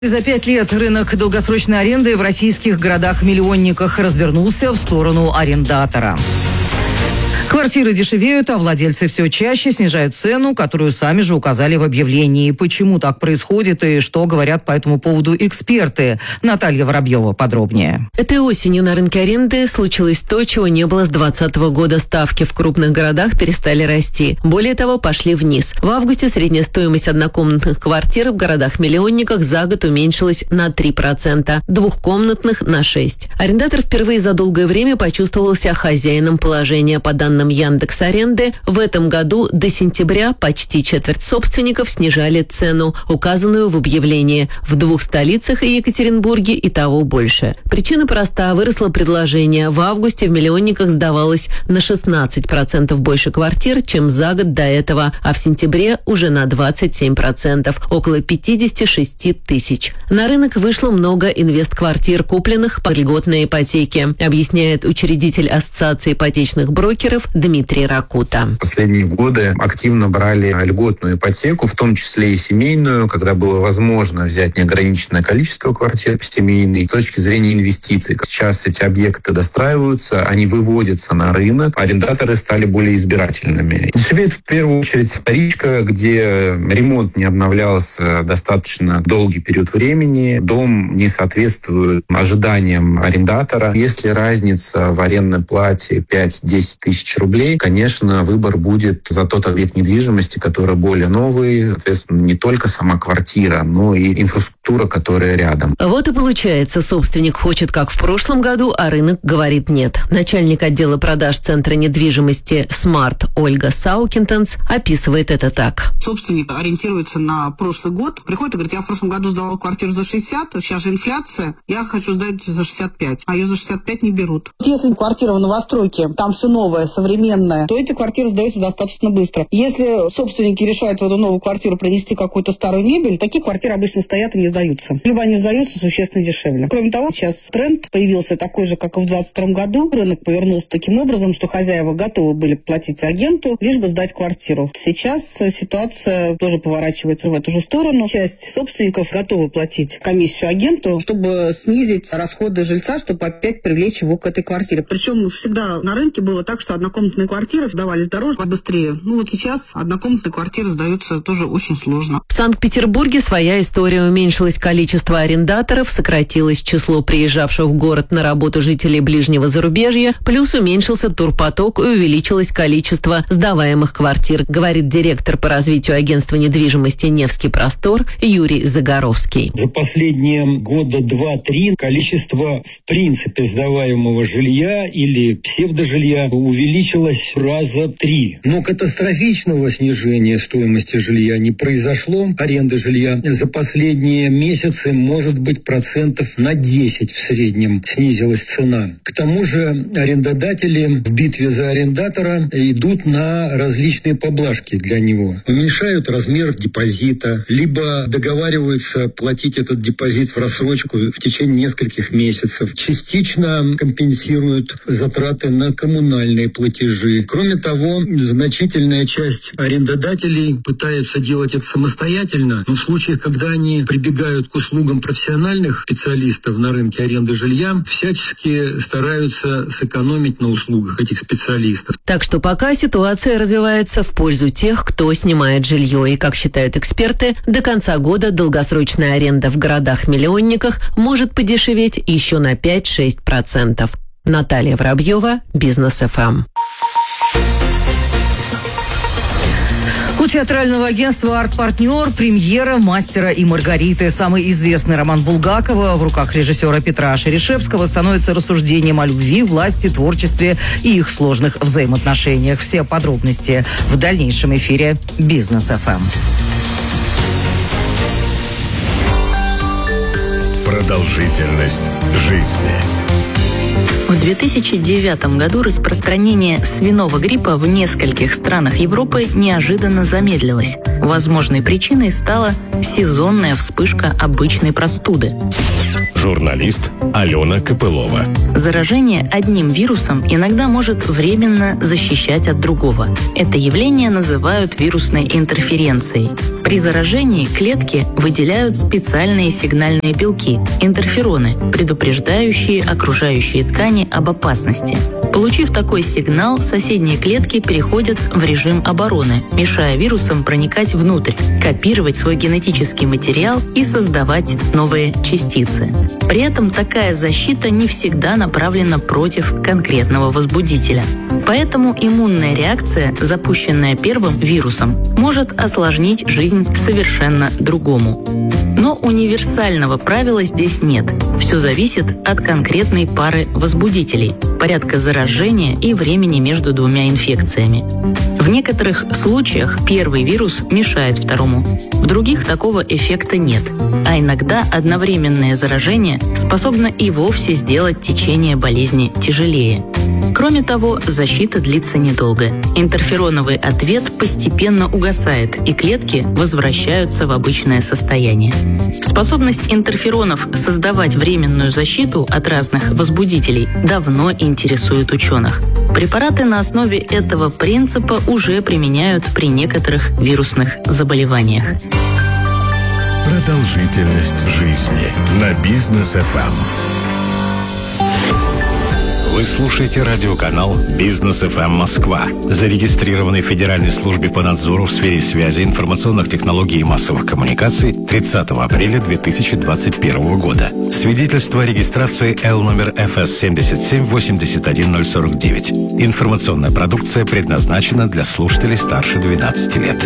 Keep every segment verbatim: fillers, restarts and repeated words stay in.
За пять лет рынок долгосрочной аренды в российских городах-миллионниках развернулся в сторону арендатора. Квартиры дешевеют, а владельцы все чаще снижают цену, которую сами же указали в объявлении. Почему так происходит и что говорят по этому поводу эксперты? Наталья Воробьева подробнее. Этой осенью на рынке аренды случилось то, чего не было с двадцатого года. Ставки в крупных городах перестали расти. Более того, пошли вниз. В августе средняя стоимость однокомнатных квартир в городах-миллионниках за год уменьшилась на три процента, двухкомнатных на шесть процентов. Арендатор впервые за долгое время почувствовал себя хозяином положения. По данным Яндекс.Аренды, в этом году до сентября почти четверть собственников снижали цену, указанную в объявлении. В двух столицах и Екатеринбурге и того больше. Причина проста. Выросло предложение. В августе в миллионниках сдавалось на шестнадцать процентов больше квартир, чем за год до этого, а в сентябре уже на двадцать семь процентов, около пятьдесят шесть тысяч. На рынок вышло много инвестквартир, купленных по льготной ипотеке, объясняет учредитель Ассоциации ипотечных брокеров Дмитрий Ракута. Последние годы активно брали льготную ипотеку, в том числе и семейную, когда было возможно взять неограниченное количество квартир семейной. С точки зрения инвестиций, сейчас эти объекты достраиваются, они выводятся на рынок, арендаторы стали более избирательными. Дешевеет в первую очередь вторичка, где ремонт не обновлялся достаточно долгий период времени, дом не соответствует ожиданиям арендатора. Если разница в арендной плате пять-десять тысяч рублей, конечно, выбор будет за тот объект недвижимости, который более новый, соответственно, не только сама квартира, но и инфраструктура, которая рядом. Вот и получается, собственник хочет как в прошлом году, а рынок говорит нет. Начальник отдела продаж Центра недвижимости «Смарт» Ольга Саукинтенс описывает это так. Собственник ориентируется на прошлый год, приходит и говорит: я в прошлом году сдавал квартиру за шестьдесят, сейчас же инфляция, я хочу сдать за шестьдесят пять, а ее за шестьдесят пять не берут. Если квартира в новостройке, там все новое, современное, то эти квартиры сдаются достаточно быстро. Если собственники решают в эту новую квартиру принести какую-то старую мебель, такие квартиры обычно стоят и не сдаются. Либо они сдаются существенно дешевле. Кроме того, сейчас тренд появился такой же, как и в двадцать втором году. Рынок повернулся таким образом, что хозяева готовы были платить агенту, лишь бы сдать квартиру. Сейчас ситуация тоже поворачивается в эту же сторону. Часть собственников готовы платить комиссию агенту, чтобы снизить расходы жильца, чтобы опять привлечь его к этой квартире. Причем всегда на рынке было так, что однокомнатные квартиры сдавались дороже, побыстрее. Ну вот сейчас однокомнатные квартиры сдаются тоже очень сложно. В Санкт-Петербурге своя история. Уменьшилось количество арендаторов, сократилось число приезжавших в город на работу жителей ближнего зарубежья, плюс уменьшился турпоток и увеличилось количество сдаваемых квартир, говорит директор по развитию агентства недвижимости «Невский простор» Юрий Загоровский. За последние года два-три количество в принципе сдаваемого жилья или псевдожилья увеличилось раза три. Но катастрофичного снижения стоимости жилья не произошло. Аренда жилья за последние месяцы, может быть, процентов на десять в среднем снизилась цена. К тому же арендодатели в битве за арендатора идут на различные поблажки для него. Уменьшают размер депозита, либо договариваются платить этот депозит в рассрочку в течение нескольких месяцев. Частично компенсируют затраты на коммунальные платежи. Кроме того, значительная часть арендодателей пытаются делать это самостоятельно, но в случаях, когда они прибегают к услугам профессиональных специалистов на рынке аренды жилья, всячески стараются сэкономить на услугах этих специалистов. Так что пока ситуация развивается в пользу тех, кто снимает жилье. И, как считают эксперты, до конца года долгосрочная аренда в городах-миллионниках может подешеветь еще на пять-шесть процентов. Наталья Воробьева, Бизнес эф эм. У театрального агентства «Арт-партнер» премьера «Мастера и Маргариты». Самый известный роман Булгакова в руках режиссера Петра Шерешевского становится рассуждением о любви, власти, творчестве и их сложных взаимоотношениях. Все подробности в дальнейшем эфире «Бизнес эф эм». Продолжительность жизни. В две тысячи девятом году распространение свиного гриппа в нескольких странах Европы неожиданно замедлилось. Возможной причиной стала сезонная вспышка обычной простуды. Журналист Алена Копылова. Заражение одним вирусом иногда может временно защищать от другого. Это явление называют вирусной интерференцией. При заражении клетки выделяют специальные сигнальные белки – интерфероны, предупреждающие окружающие ткани об опасности. Получив такой сигнал, соседние клетки переходят в режим обороны, мешая вирусам проникать внутрь, копировать свой генетический материал и создавать новые частицы. При этом такая защита не всегда направлена против конкретного возбудителя. Поэтому иммунная реакция, запущенная первым вирусом, может осложнить жизнь совершенно другому. Но универсального правила здесь нет. Все зависит от конкретной пары возбудителей, порядка заражения и времени между двумя инфекциями. В некоторых случаях первый вирус мешает второму, в других такого эффекта нет. А иногда одновременное заражение способно и вовсе сделать течение болезни тяжелее. Кроме того, защита длится недолго. Интерфероновый ответ постепенно угасает, и клетки возвращаются в обычное состояние. Способность интерферонов создавать временную защиту от разных возбудителей давно интересует ученых. Препараты на основе этого принципа уже применяют при некоторых вирусных заболеваниях. Продолжительность жизни на Бизнес эф эм. Вы слушаете радиоканал «Бизнес эф эм Москва», зарегистрированный в Федеральной службе по надзору в сфере связи, информационных технологий и массовых коммуникаций тридцатого апреля две тысячи двадцать первого года. Свидетельство о регистрации Л номер эф эс семьдесят семь восемьдесят один ноль сорок девять. Информационная продукция предназначена для слушателей старше двенадцати лет.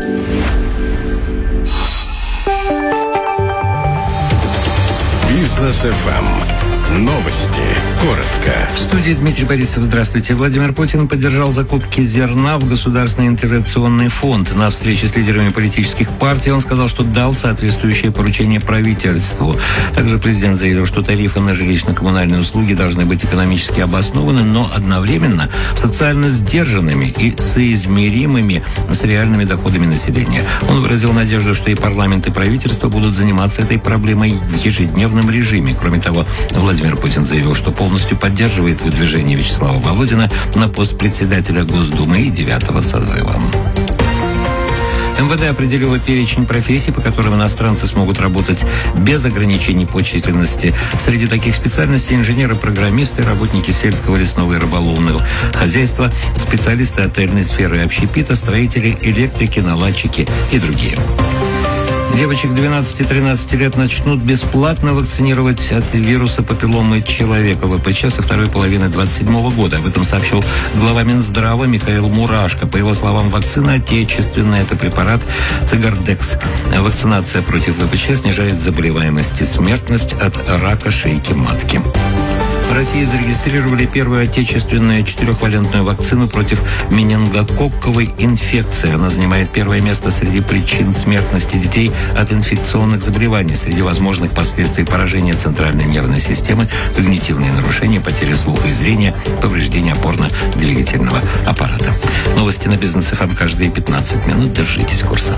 Бизнес эф эм. Новости. Коротко. В студии Дмитрий Борисов. Здравствуйте. Владимир Путин поддержал закупки зерна в Государственный интервенционный фонд. На встрече с лидерами политических партий он сказал, что дал соответствующее поручение правительству. Также президент заявил, что тарифы на жилищно-коммунальные услуги должны быть экономически обоснованы, но одновременно социально сдержанными и соизмеримыми с реальными доходами населения. Он выразил надежду, что и парламент, и правительство будут заниматься этой проблемой в ежедневном режиме. Кроме того, Владимир Путин заявил, что полностью поддерживает выдвижение Вячеслава Володина на пост председателя Госдумы и девятого созыва. эм вэ дэ определило перечень профессий, по которым иностранцы смогут работать без ограничений по численности. Среди таких специальностей инженеры, программисты, работники сельского, лесного и рыболовного хозяйства, специалисты отельной сферы и общепита, строители, электрики, наладчики и другие. Девочек двенадцати-тринадцати лет начнут бесплатно вакцинировать от вируса папилломы человека вэ пэ че со второй половины двадцать седьмого года. Об этом сообщил глава Минздрава Михаил Мурашко. По его словам, вакцина отечественная. Это препарат Цигардекс. Вакцинация против вэ пэ че снижает заболеваемость и смертность от рака шейки матки. В России зарегистрировали первую отечественную четырехвалентную вакцину против менингококковой инфекции. Она занимает первое место среди причин смертности детей от инфекционных заболеваний. Среди возможных последствий поражения центральной нервной системы, когнитивные нарушения, потери слуха и зрения, повреждения опорно-двигательного аппарата. Новости на Бизнес эф эм каждые пятнадцать минут. Держитесь курса.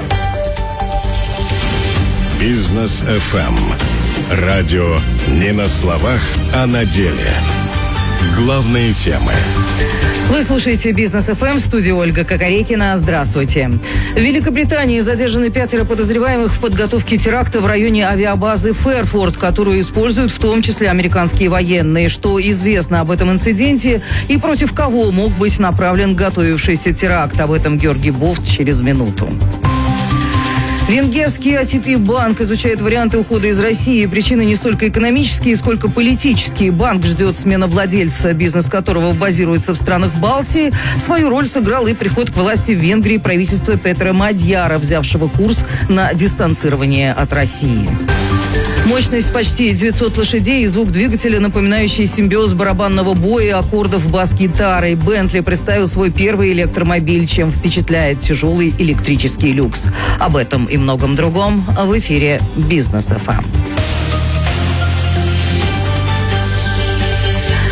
Бизнес эф эм. Радио не на словах, а на деле. Главные темы. Вы слушаете Бизнес эф эм, в студии Ольга Кокорекина. Здравствуйте. В Великобритании задержаны пятеро подозреваемых в подготовке теракта в районе авиабазы Фэрфорд, которую используют в том числе американские военные. Что известно об этом инциденте и против кого мог быть направлен готовившийся теракт? Об этом Георгий Бофт через минуту. Венгерский а тэ пэ-банк изучает варианты ухода из России. Причины не столько экономические, сколько политические. Банк ждет смена владельца, бизнес которого базируется в странах Балтии. Свою роль сыграл и приход к власти в Венгрии правительства Петра Мадьяра, взявшего курс на дистанцирование от России. Мощность почти девятьсот лошадей и звук двигателя, напоминающий симбиоз барабанного боя и аккордов бас-гитары. Бентли представил свой первый электромобиль, чем впечатляет тяжелый электрический люкс. Об этом и многом другом в эфире Бизнес эф эм.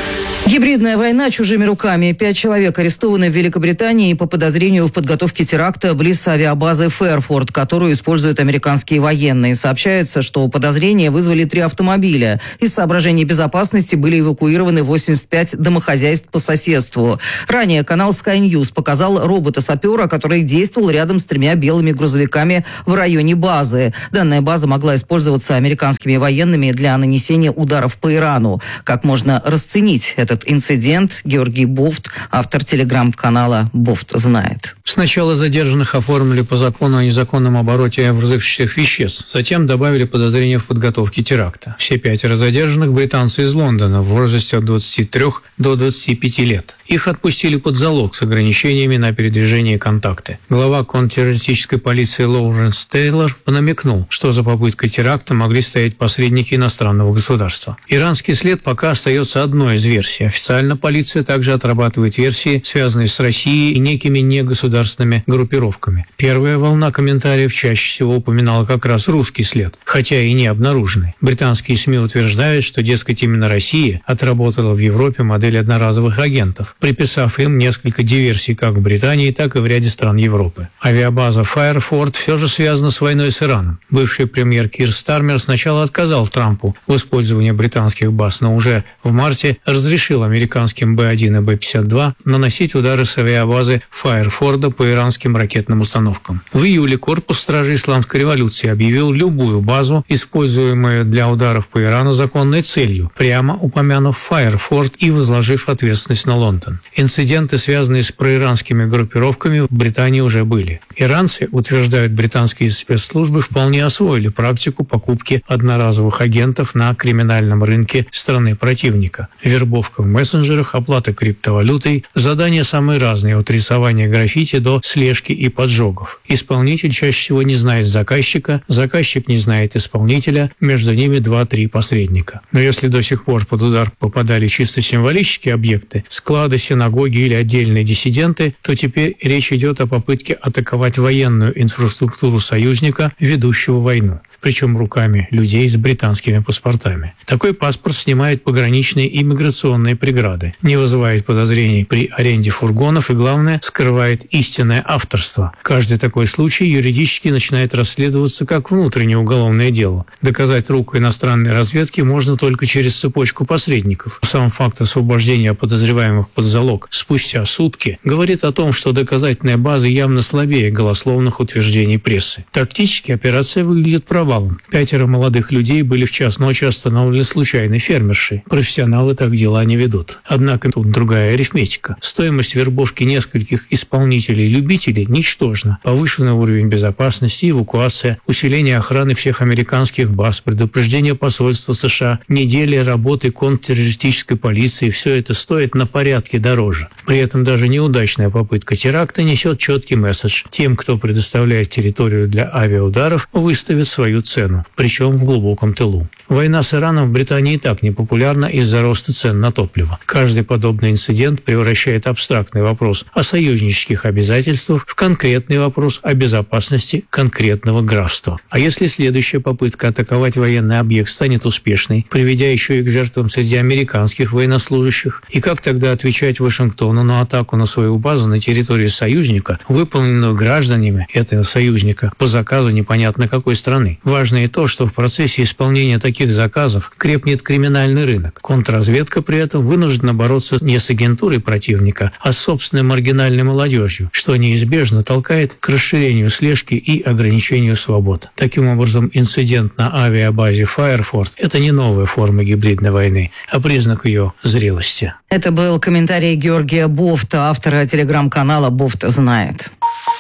Гибридная война чужими руками. Пять человек арестованы в Великобритании по подозрению в подготовке теракта близ авиабазы Фэрфорд, которую используют американские военные. Сообщается, что подозрения вызвали три автомобиля. Из соображений безопасности были эвакуированы восемьдесят пять домохозяйств по соседству. Ранее канал Sky News показал робота-сапера, который действовал рядом с тремя белыми грузовиками в районе базы. Данная база могла использоваться американскими военными для нанесения ударов по Ирану. Как можно расценить этот инцидент? Георгий Бофт, автор телеграм-канала «Бофт знает». Сначала задержанных оформили по закону о незаконном обороте взрывчатых веществ, затем добавили подозрение в подготовке теракта. Все пятеро задержанных – британцы из Лондона в возрасте от двадцати трёх до двадцати пяти лет. Их отпустили под залог с ограничениями на передвижение и контакты. Глава контртеррористической полиции Лоуренс Тейлор намекнул, что за попыткой теракта могли стоять посредники иностранного государства. Иранский след пока остается одной из версий. Официально полиция также отрабатывает версии, связанные с Россией и некими негосударственными группировками. Первая волна комментариев чаще всего упоминала как раз русский след, хотя и не обнаруженный. Британские СМИ утверждают, что, дескать, именно Россия отработала в Европе модель одноразовых агентов, приписав им несколько диверсий как в Британии, так и в ряде стран Европы. Авиабаза Фэрфорд все же связана с войной с Ираном. Бывший премьер Кир Стармер сначала отказал Трампу в использовании британских баз, но уже в марте разрешил американским Бэ один и Бэ пятьдесят два наносить удары с авиабазы Фэрфорда по иранским ракетным установкам. В июле корпус стражей исламской революции объявил любую базу, используемую для ударов по Ирану, законной целью, прямо упомянув Фэрфорд и возложив ответственность на Лондон. Инциденты, связанные с проиранскими группировками, в Британии уже были. Иранцы, утверждают британские спецслужбы, вполне освоили практику покупки одноразовых агентов на криминальном рынке страны противника. Вербовка в мессенджерах, оплата криптовалютой, задания самые разные, от рисования граффити до слежки и поджогов. Исполнитель чаще всего не знает заказчика, заказчик не знает исполнителя, между ними два-три посредника. Но если до сих пор под удар попадали чисто символические объекты, склады, синагоги или отдельные диссиденты, то теперь речь идет о попытке атаковать военную инфраструктуру союзника, ведущего войну, причем руками людей с британскими паспортами. Такой паспорт снимает пограничные и миграционные преграды, не вызывает подозрений при аренде фургонов и, главное, скрывает истинное авторство. Каждый такой случай юридически начинает расследоваться как внутреннее уголовное дело. Доказать руку иностранной разведки можно только через цепочку посредников. Сам факт освобождения подозреваемых под залог спустя сутки говорит о том, что доказательная база явно слабее голословных утверждений прессы. Тактически операция выглядит провалом. Пятеро молодых людей были в час ночи остановлены случайной фермершей. Профессионалы так дела не ведут. Однако тут другая арифметика. Стоимость вербовки нескольких исполнителей-любителей ничтожна. Повышенный уровень безопасности, эвакуация, усиление охраны всех американских баз, предупреждение посольства США, недели работы контртеррористической полиции – все это стоит на порядке дороже. При этом даже неудачная попытка теракта несет четкий месседж. Тем, кто предоставляет территорию для авиаударов, выставит свою цену, причем в глубоком тылу. Война с Ираном в Британии и так непопулярна из-за роста цен на топливо. Каждый подобный инцидент превращает абстрактный вопрос о союзнических обязательствах в конкретный вопрос о безопасности конкретного графства. А если следующая попытка атаковать военный объект станет успешной, приведя еще и к жертвам среди американских военнослужащих, и как тогда отвечать Вашингтону на атаку на свою базу на территории союзника, выполненную гражданами этого союзника по заказу непонятно какой страны? Важно и то, что в процессе исполнения таких заказов крепнет криминальный рынок. Контрразведка при этом вынуждена бороться не с агентурой противника, а с собственной маргинальной молодежью, что неизбежно толкает к расширению слежки и ограничению свобод. Таким образом, инцидент на авиабазе Фэрфорд – это не новая форма гибридной войны, а признак ее зрелости. Это был комментарий Георгия Бофта, автора телеграм-канала «Бофт знает».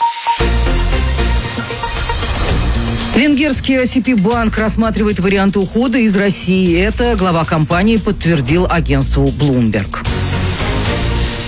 Венгерский эй ти пи-банк рассматривает варианты ухода из России. Это глава компании подтвердил агентству Bloomberg.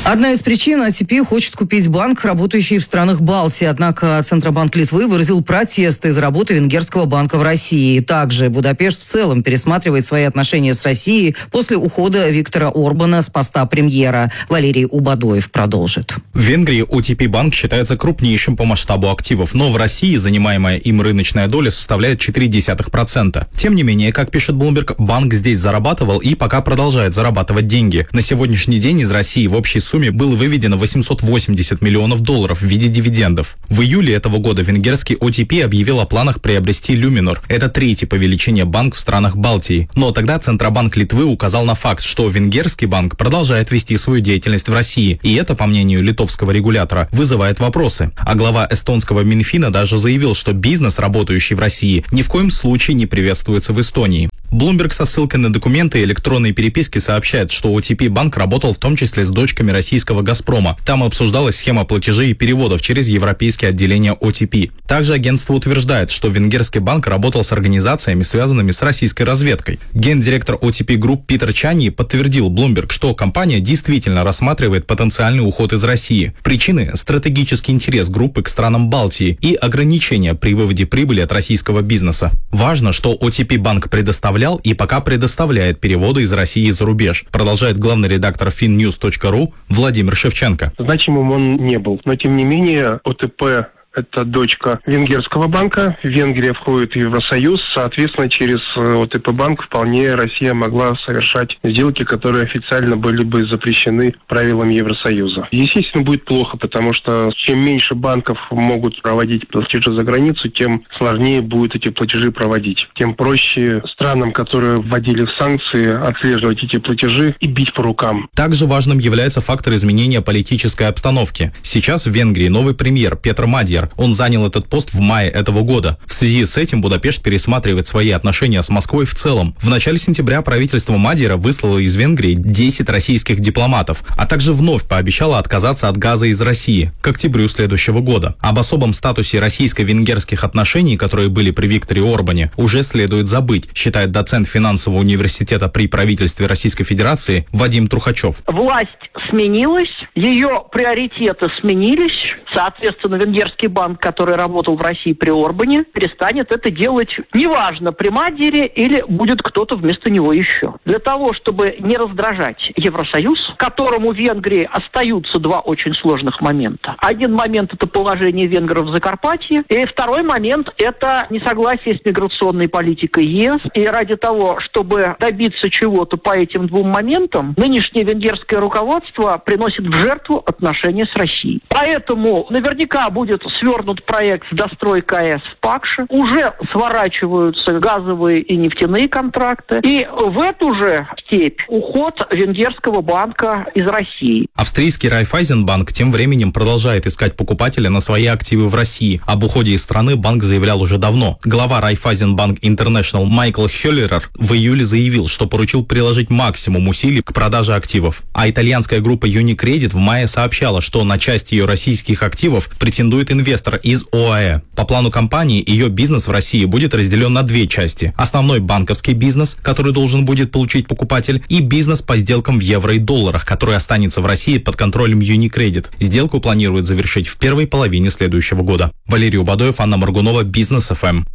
Одна из причин — о ти пи хочет купить банк, работающий в странах Балтии. Однако Центробанк Литвы выразил протесты из работы венгерского банка в России. Также Будапешт в целом пересматривает свои отношения с Россией после ухода Виктора Орбана с поста премьера. Валерий Убадоев продолжит. В Венгрии о ти пи-банк считается крупнейшим по масштабу активов, но в России занимаемая им рыночная доля составляет четыре десятых процента. Тем не менее, как пишет Bloomberg, банк здесь зарабатывал и пока продолжает зарабатывать деньги. На сегодняшний день из России в общей сумме было выведено восемьсот восемьдесят миллионов долларов в виде дивидендов. В июле этого года венгерский о ти пи объявил о планах приобрести Люминор. Это третий по величине банк в странах Балтии. Но тогда Центробанк Литвы указал на факт, что венгерский банк продолжает вести свою деятельность в России. И это, по мнению литовского регулятора, вызывает вопросы. А глава эстонского Минфина даже заявил, что бизнес, работающий в России, ни в коем случае не приветствуется в Эстонии. Bloomberg со ссылкой на документы и электронные переписки сообщает, что о ти пи-банк работал в том числе с дочками российского «Газпрома». Там обсуждалась схема платежей и переводов через европейские отделения о ти пи. Также агентство утверждает, что венгерский банк работал с организациями, связанными с российской разведкой. Гендиректор о ти пи Group Питер Чани подтвердил Bloomberg, что компания действительно рассматривает потенциальный уход из России. Причины – стратегический интерес группы к странам Балтии и ограничения при выводе прибыли от российского бизнеса. Важно, что о ти пи-банк предоставляет и пока предоставляет переводы из России за рубеж, продолжает главный редактор фин ньюс точка ру Владимир Шевченко. Значимым он не был, но тем не менее о тэ пэ – это дочка венгерского банка. Венгрия входит в Евросоюз. Соответственно, через о тэ пэ-банк вполне Россия могла совершать сделки, которые официально были бы запрещены правилами Евросоюза. Естественно, будет плохо, потому что чем меньше банков могут проводить платежи за границу, тем сложнее будет эти платежи проводить. Тем проще странам, которые вводили в санкции, отслеживать эти платежи и бить по рукам. Также важным является фактор изменения политической обстановки. Сейчас в Венгрии новый премьер Петр Мадьяр. Он занял этот пост в мае этого года. В связи с этим Будапешт пересматривает свои отношения с Москвой в целом. В начале сентября правительство Мадьяра выслало из Венгрии десять российских дипломатов, а также вновь пообещало отказаться от газа из России к октябрю следующего года. Об особом статусе российско-венгерских отношений, которые были при Викторе Орбане, уже следует забыть, считает доцент финансового университета при правительстве Российской Федерации Вадим Трухачев. Власть сменилась, ее приоритеты сменились, соответственно, венгерский банк, который работал в России при Орбане, перестанет это делать, неважно, при Мадьяре или будет кто-то вместо него еще. Для того, чтобы не раздражать Евросоюз, которому в Венгрии остаются два очень сложных момента. Один момент – это положение венгров в Закарпатье, и второй момент – это несогласие с миграционной политикой ЕС. И ради того, чтобы добиться чего-то по этим двум моментам, нынешнее венгерское руководство приносит в жертву отношения с Россией. Поэтому наверняка будет свернут проект с достройкой АЭС в Пакше, уже сворачиваются газовые и нефтяные контракты, и в эту же степь уход венгерского банка из России. Австрийский Райфайзенбанк тем временем продолжает искать покупателя на свои активы в России. Об уходе из страны банк заявлял уже давно. Глава Райфайзенбанк Интернешнл Майкл Хеллерер в июле заявил, что поручил приложить максимум усилий к продаже активов. А итальянская группа Unicredit в мае сообщала, что на часть ее российских активов претендует инвестор из ОАЭ. По плану компании, ее бизнес в России будет разделен на две части. Основной банковский бизнес, который должен будет получить покупатель, и бизнес по сделкам в евро и долларах, который останется в России под контролем Unicredit. Сделку планируют завершить в первой половине следующего года. Валерий Убадоев, Анна Моргунова, Бизнес эф эм.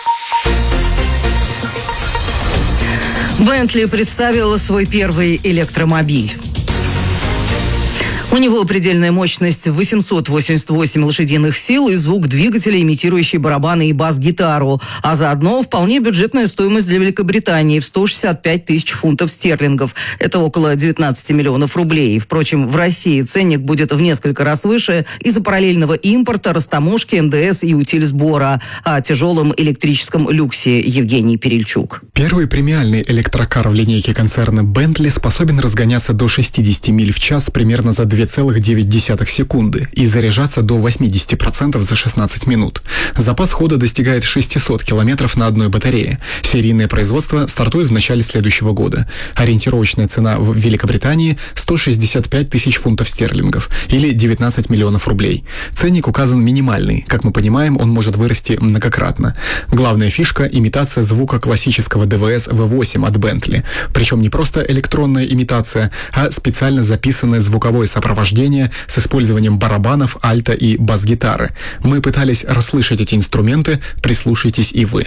Бентли представила свой первый электромобиль. У него предельная мощность восемьсот восемьдесят восемь лошадиных сил и звук двигателя, имитирующий барабаны и бас-гитару. А заодно вполне бюджетная стоимость для Великобритании в сто шестьдесят пять тысяч фунтов стерлингов. Это около девятнадцать миллионов рублей. Впрочем, в России ценник будет в несколько раз выше из-за параллельного импорта, растаможки, эн дэ эс и утильсбора. О тяжелом электрическом люксе Евгений Перельчук. Первый премиальный электрокар в линейке концерна Bentley способен разгоняться до шестьдесят миль в час примерно за две целых девять десятых секунды и заряжаться до восемьдесят процентов за шестнадцать минут. Запас хода достигает шестьсот километров на одной батарее. Серийное производство стартует в начале следующего года. Ориентировочная цена в Великобритании – сто шестьдесят пять тысяч фунтов стерлингов или девятнадцать миллионов рублей. Ценник указан минимальный. Как мы понимаем, он может вырасти многократно. Главная фишка – имитация звука классического дэ вэ эс вэ восемь от Bentley. Причем не просто электронная имитация, а специально записанное звуковое сопровождение сопровождения с использованием барабанов, альта и бас-гитары. Мы пытались расслышать эти инструменты, прислушайтесь и вы.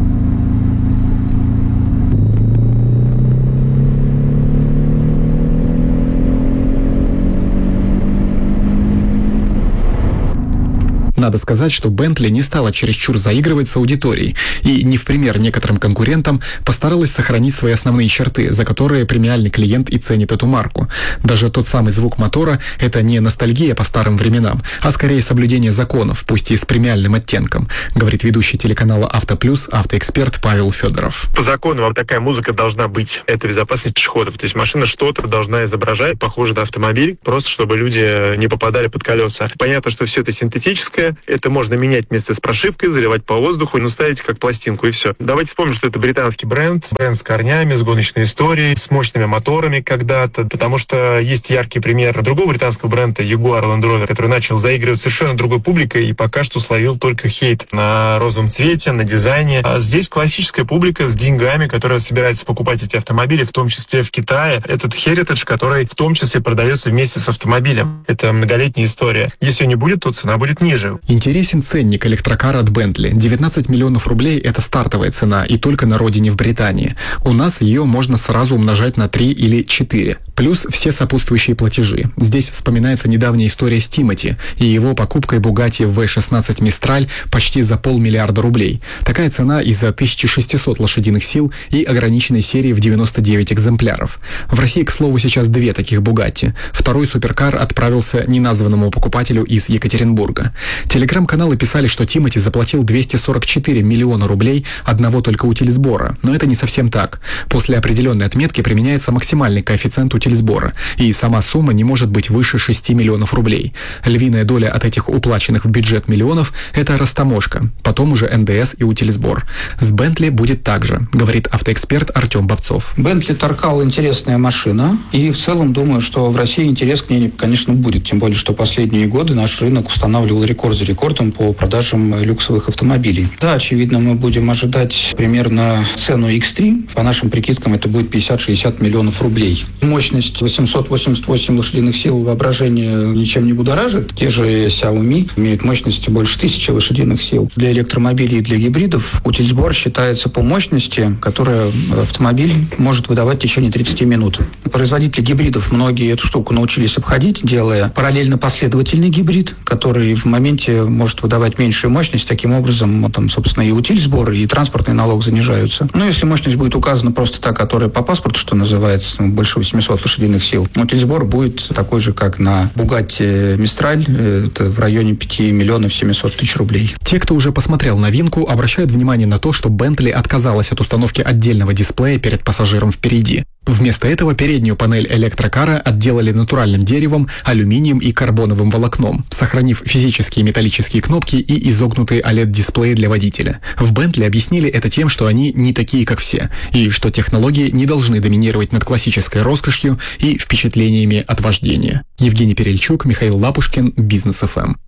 Надо сказать, что Bentley не стала чересчур заигрывать с аудиторией и, не в пример некоторым конкурентам, постаралась сохранить свои основные черты, за которые премиальный клиент и ценит эту марку. Даже тот самый звук мотора – это не ностальгия по старым временам, а скорее соблюдение законов, пусть и с премиальным оттенком, говорит ведущий телеканала «Автоплюс» автоэксперт Павел Федоров. По закону вам такая музыка должна быть. Это безопасность пешеходов. То есть машина что-то должна изображать, похоже на автомобиль, просто чтобы люди не попадали под колеса. Понятно, что все это синтетическое. Это можно менять вместе с прошивкой, заливать по воздуху, ну, ставить как пластинку, и все. Давайте вспомним, что это британский бренд. Бренд с корнями, с гоночной историей, с мощными моторами когда-то. Потому что есть яркий пример другого британского бренда Jaguar Land Rover, который начал заигрывать совершенно другой публикой и пока что словил только хейт на розовом цвете, на дизайне. А здесь классическая публика с деньгами, которая собирается покупать эти автомобили, в том числе в Китае. Этот Heritage, который в том числе продается вместе с автомобилем. Это многолетняя история. Если ее не будет, то цена будет ниже. Интересен ценник электрокара от Bentley. девятнадцать миллионов рублей – это стартовая цена, и только на родине в Британии. У нас ее можно сразу умножать на три или четыре. Плюс все сопутствующие платежи. Здесь вспоминается недавняя история с Тимоти и его покупкой Bugatti ви шестнадцать Mistral почти за полмиллиарда рублей. Такая цена из-за тысяча шестьсот лошадиных сил и ограниченной серии в девяносто девять экземпляров. В России, к слову, сейчас две таких Bugatti. Второй суперкар отправился неназванному покупателю из Екатеринбурга. Телеграм-каналы писали, что Тимоти заплатил двести сорок четыре миллиона рублей одного только утилизбора. Но это не совсем так. После определенной отметки применяется максимальный коэффициент утилизбора, и сама сумма не может быть выше шести миллионов рублей. Львиная доля от этих уплаченных в бюджет миллионов – это растаможка, потом уже эн дэ эс и утилизбор. С Bentley будет так же, говорит автоэксперт Артем Бобцов. Bentley Таркал интересная машина, и в целом думаю, что в России интерес к ней, конечно, будет. Тем более, что последние годы наш рынок устанавливал рекорд за рекордом по продажам люксовых автомобилей. Да, очевидно, мы будем ожидать примерно цену икс три. По нашим прикидкам, это будет пятьдесят-шестьдесят миллионов рублей. Мощность восемьсот восемьдесят восемь лошадиных сил, воображение ничем не будоражит. Те же Xiaomi имеют мощность больше тысячи лошадиных сил. Для электромобилей и для гибридов утилизбор считается по мощности, которая автомобиль может выдавать в течение тридцати минут. Производители гибридов многие эту штуку научились обходить, делая параллельно последовательный гибрид, который в моменте может выдавать меньшую мощность. Таким образом, там, собственно, и утилизбор, и транспортный налог занижаются. Но если мощность будет указана просто та, которая по паспорту, что называется, больше восьмисот лошадиных сил, утилизбор будет такой же, как на Bugatti Mistral, это в районе пяти миллионов семисот тысяч рублей. Те, кто уже посмотрел новинку, обращают внимание на то, что Bentley отказалась от установки отдельного дисплея перед пассажиром впереди. Вместо этого переднюю панель электрокара отделали натуральным деревом, алюминием и карбоновым волокном, сохранив физические металлические кнопки и изогнутые о лед-дисплеи для водителя. В Bentley объяснили это тем, что они не такие, как все, и что технологии не должны доминировать над классической роскошью и впечатлениями от вождения. Евгений Перельчук, Михаил Лапушкин, Бизнес эф эм.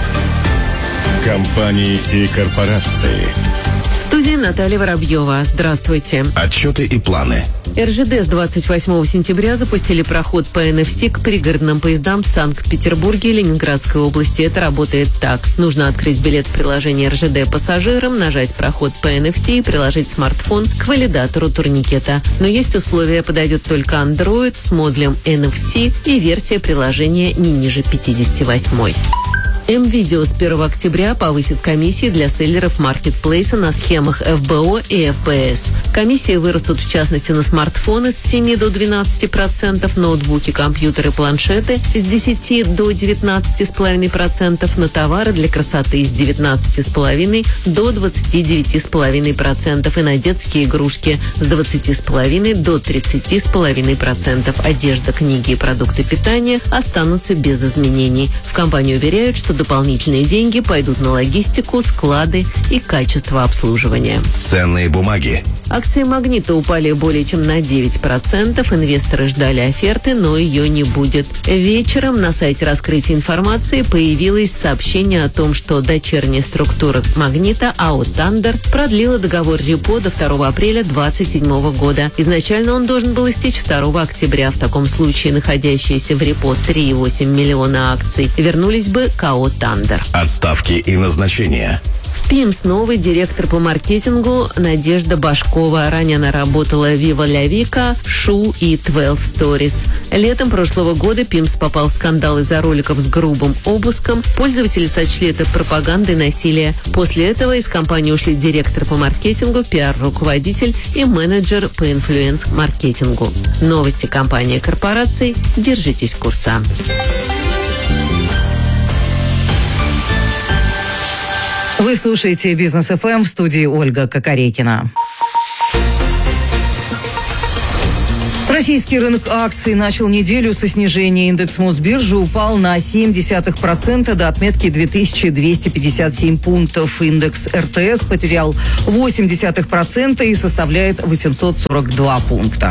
Компании и корпорации. В студии Наталья Воробьева. Здравствуйте. Отчеты и планы. эр жэ дэ с двадцать восьмого сентября запустили проход по эн эф си к пригородным поездам в Санкт-Петербурге и Ленинградской области. Это работает так. Нужно открыть билет в приложении эр жэ дэ пассажирам, нажать проход по эн эф си и приложить смартфон к валидатору турникета. Но есть условия. Подойдет только Android с модулем эн эф си и версия приложения не ниже пятьдесят восемь. М-Видео с первого октября повысит комиссии для селлеров маркетплейса на схемах эф бэ о и эф бэ эс. Комиссии вырастут в частности на смартфоны с семи до двенадцати процентов, ноутбуки, компьютеры, планшеты с десяти до девятнадцати целых пяти десятых процента, на товары для красоты с девятнадцати целых пяти десятых процента до двадцати девяти целых пяти десятых процента и на детские игрушки с двадцати целых пяти десятых процента до тридцати целых пяти десятых процента. Одежда, книги и продукты питания останутся без изменений. В компании уверяют, что дополнительные деньги пойдут на логистику, склады и качество обслуживания. Ценные бумаги. Акции «Магнита» упали более чем на девять процентов. Инвесторы ждали оферты, но ее не будет. Вечером на сайте раскрытия информации появилось сообщение о том, что дочерняя структура «Магнита» АО «Тандер» продлила договор репо до второго апреля две тысячи двадцать седьмого года. Изначально он должен был истечь второго октября. В таком случае находящиеся в репо три и восемь миллиона акций вернулись бы к АО «Тандер». Отставки и назначения. В ПИМС новый директор по маркетингу Надежда Башкова. Ранее она работала в Viva La Vica, Шу и двенадцать Stories. Летом прошлого года ПИМС попал в скандал из-за роликов с грубым обыском. Пользователи сочли это пропагандой насилия. После этого из компании ушли директор по маркетингу, пиар-руководитель и менеджер по инфлюенс-маркетингу. Новости компании и корпораций. Держитесь курса. Вы слушаете «Бизнес эф эм», в студии Ольга Кокорекина. Российский рынок акций начал неделю со снижения. Индекс Мосбиржи упал на семь десятых процента до отметки две тысячи двести пятьдесят семь пунктов. Индекс эр тэ эс потерял восемь десятых процента и составляет восемьсот сорок два пункта.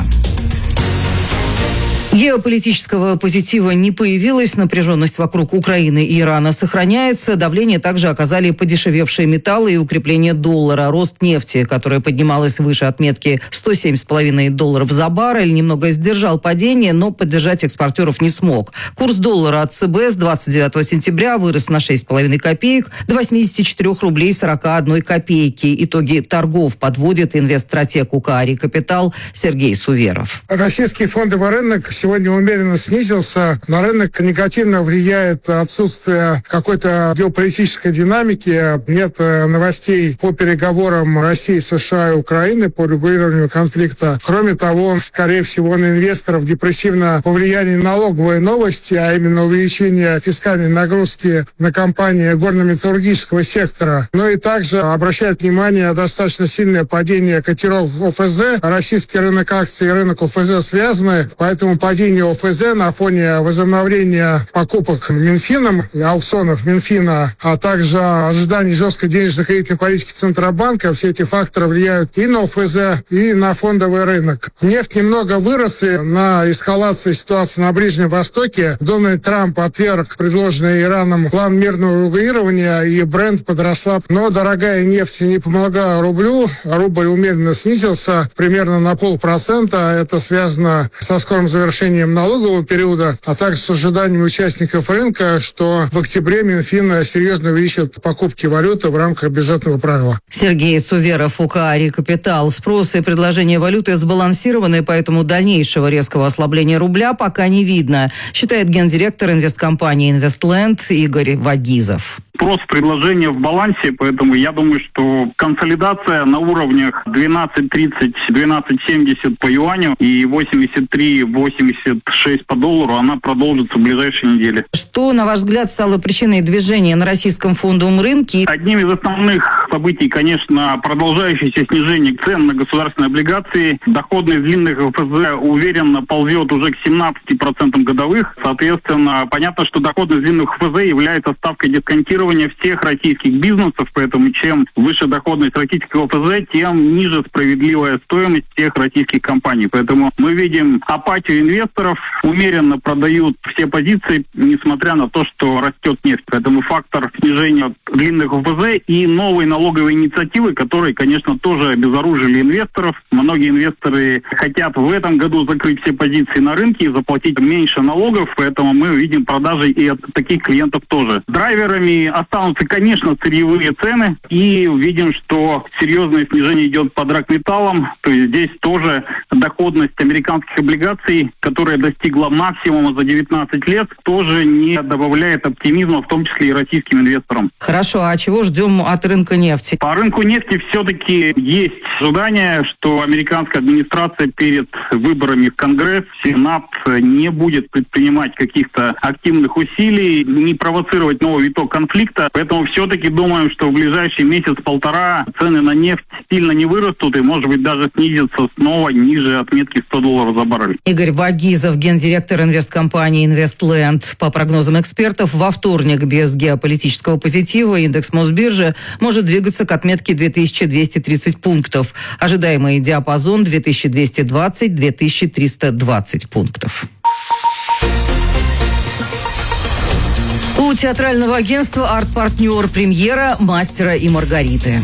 Геополитического позитива не появилось, напряженность вокруг Украины и Ирана сохраняется. Давление также оказали подешевевшие металлы и укрепление доллара. Рост нефти, которая поднималась выше отметки сто семь с половиной долларов за баррель, немного сдержал падение, но поддержать экспортеров не смог. Курс доллара от цэ бэ с двадцать девятого сентября вырос на шесть с половиной копеек до восьмидесяти четырёх рублей сорока одной копейки. Итоги торгов подводит инвестстратег УКАРИ «Капитал» Сергей Суверов. Российский фондовый рынок сегодня умеренно снизился. На рынок негативно влияет отсутствие какой-то геополитической динамики. Нет новостей по переговорам России, США и Украины по регулированию конфликта. Кроме того, скорее всего, на инвесторов депрессивно повлияние налоговой новости, а именно увеличение фискальной нагрузки на компании горно-металлургического сектора. Но и также обращает внимание достаточно сильное падение котировок о эф зэ. Российский рынок акций и рынок о эф зэ связаны, поэтому падение о эф зэ на фоне возобновления покупок Минфином, аукционов Минфина, а также ожиданий жесткой денежно-кредитной политики Центробанка, все эти факторы влияют и на о эф зэ, и на фондовый рынок. Нефть немного вырос, и на эскалации ситуации на Ближнем Востоке Дональд Трамп отверг предложенный Ираном план мирного регулирования, и Брент подросла. Но дорогая нефть не помогла рублю, рубль умеренно снизился примерно на полпроцента. Это связано со скорым завершением налогового периода, а также с ожиданиями участников рынка, что в октябре Минфин серьезно увеличит покупки валюты в рамках бюджетного правила. Сергей Суверов, УКАРИ «Капитал». Спрос и предложение валюты сбалансированы, поэтому дальнейшего резкого ослабления рубля пока не видно, считает гендиректор инвесткомпании «Инвестленд» Игорь Вагизов. Спрос предложения в балансе, поэтому я думаю, что консолидация на уровнях двенадцать тридцать - двенадцать семьдесят по юаню и восемьдесят три - восемьдесят шесть по доллару, она продолжится в ближайшие недели. Что, на ваш взгляд, стало причиной движения на российском фондовом рынке? Одним из основных событий, конечно, продолжающееся снижение цен на государственные облигации. Доходность длинных эф зэ уверенно ползет уже к семнадцати процентам годовых. Соответственно, понятно, что доходность длинных эф зэ является ставкой дисконтирования всех российских бизнесов, поэтому чем выше доходность российского эф зэ, тем ниже справедливая стоимость всех российских компаний. Поэтому мы видим апатию инвесторов, умеренно продают все позиции, несмотря на то, что растет нефть. Поэтому фактор снижения длинных эф зэ и новые налоговые инициативы, которые, конечно, тоже обезоружили инвесторов. Многие инвесторы хотят в этом году закрыть все позиции на рынке и заплатить меньше налогов, поэтому мы видим продажи и от таких клиентов тоже. Драйверами останутся, конечно, сырьевые цены, и видим, что серьезное снижение идет по драгметаллам. То есть здесь тоже доходность американских облигаций, которая достигла максимума за девятнадцать лет, тоже не добавляет оптимизма, в том числе и российским инвесторам. Хорошо, а чего ждем от рынка нефти? По рынку нефти все-таки есть ожидание, что американская администрация перед выборами в Конгресс, Сенат не будет предпринимать каких-то активных усилий, не провоцировать новый виток конфликта, конфликта. Поэтому все-таки думаем, что в ближайший месяц-полтора цены на нефть сильно не вырастут и, может быть, даже снизятся снова ниже отметки сто долларов за баррель. Игорь Вагизов, гендиректор инвесткомпании «Инвестленд». По прогнозам экспертов, во вторник без геополитического позитива индекс Мосбиржи может двигаться к отметке две тысячи двести тридцать пунктов. Ожидаемый диапазон две тысячи двести двадцать - две тысячи триста двадцать пунктов. У театрального агентства «Арт-партнер» премьера «Мастера и Маргариты».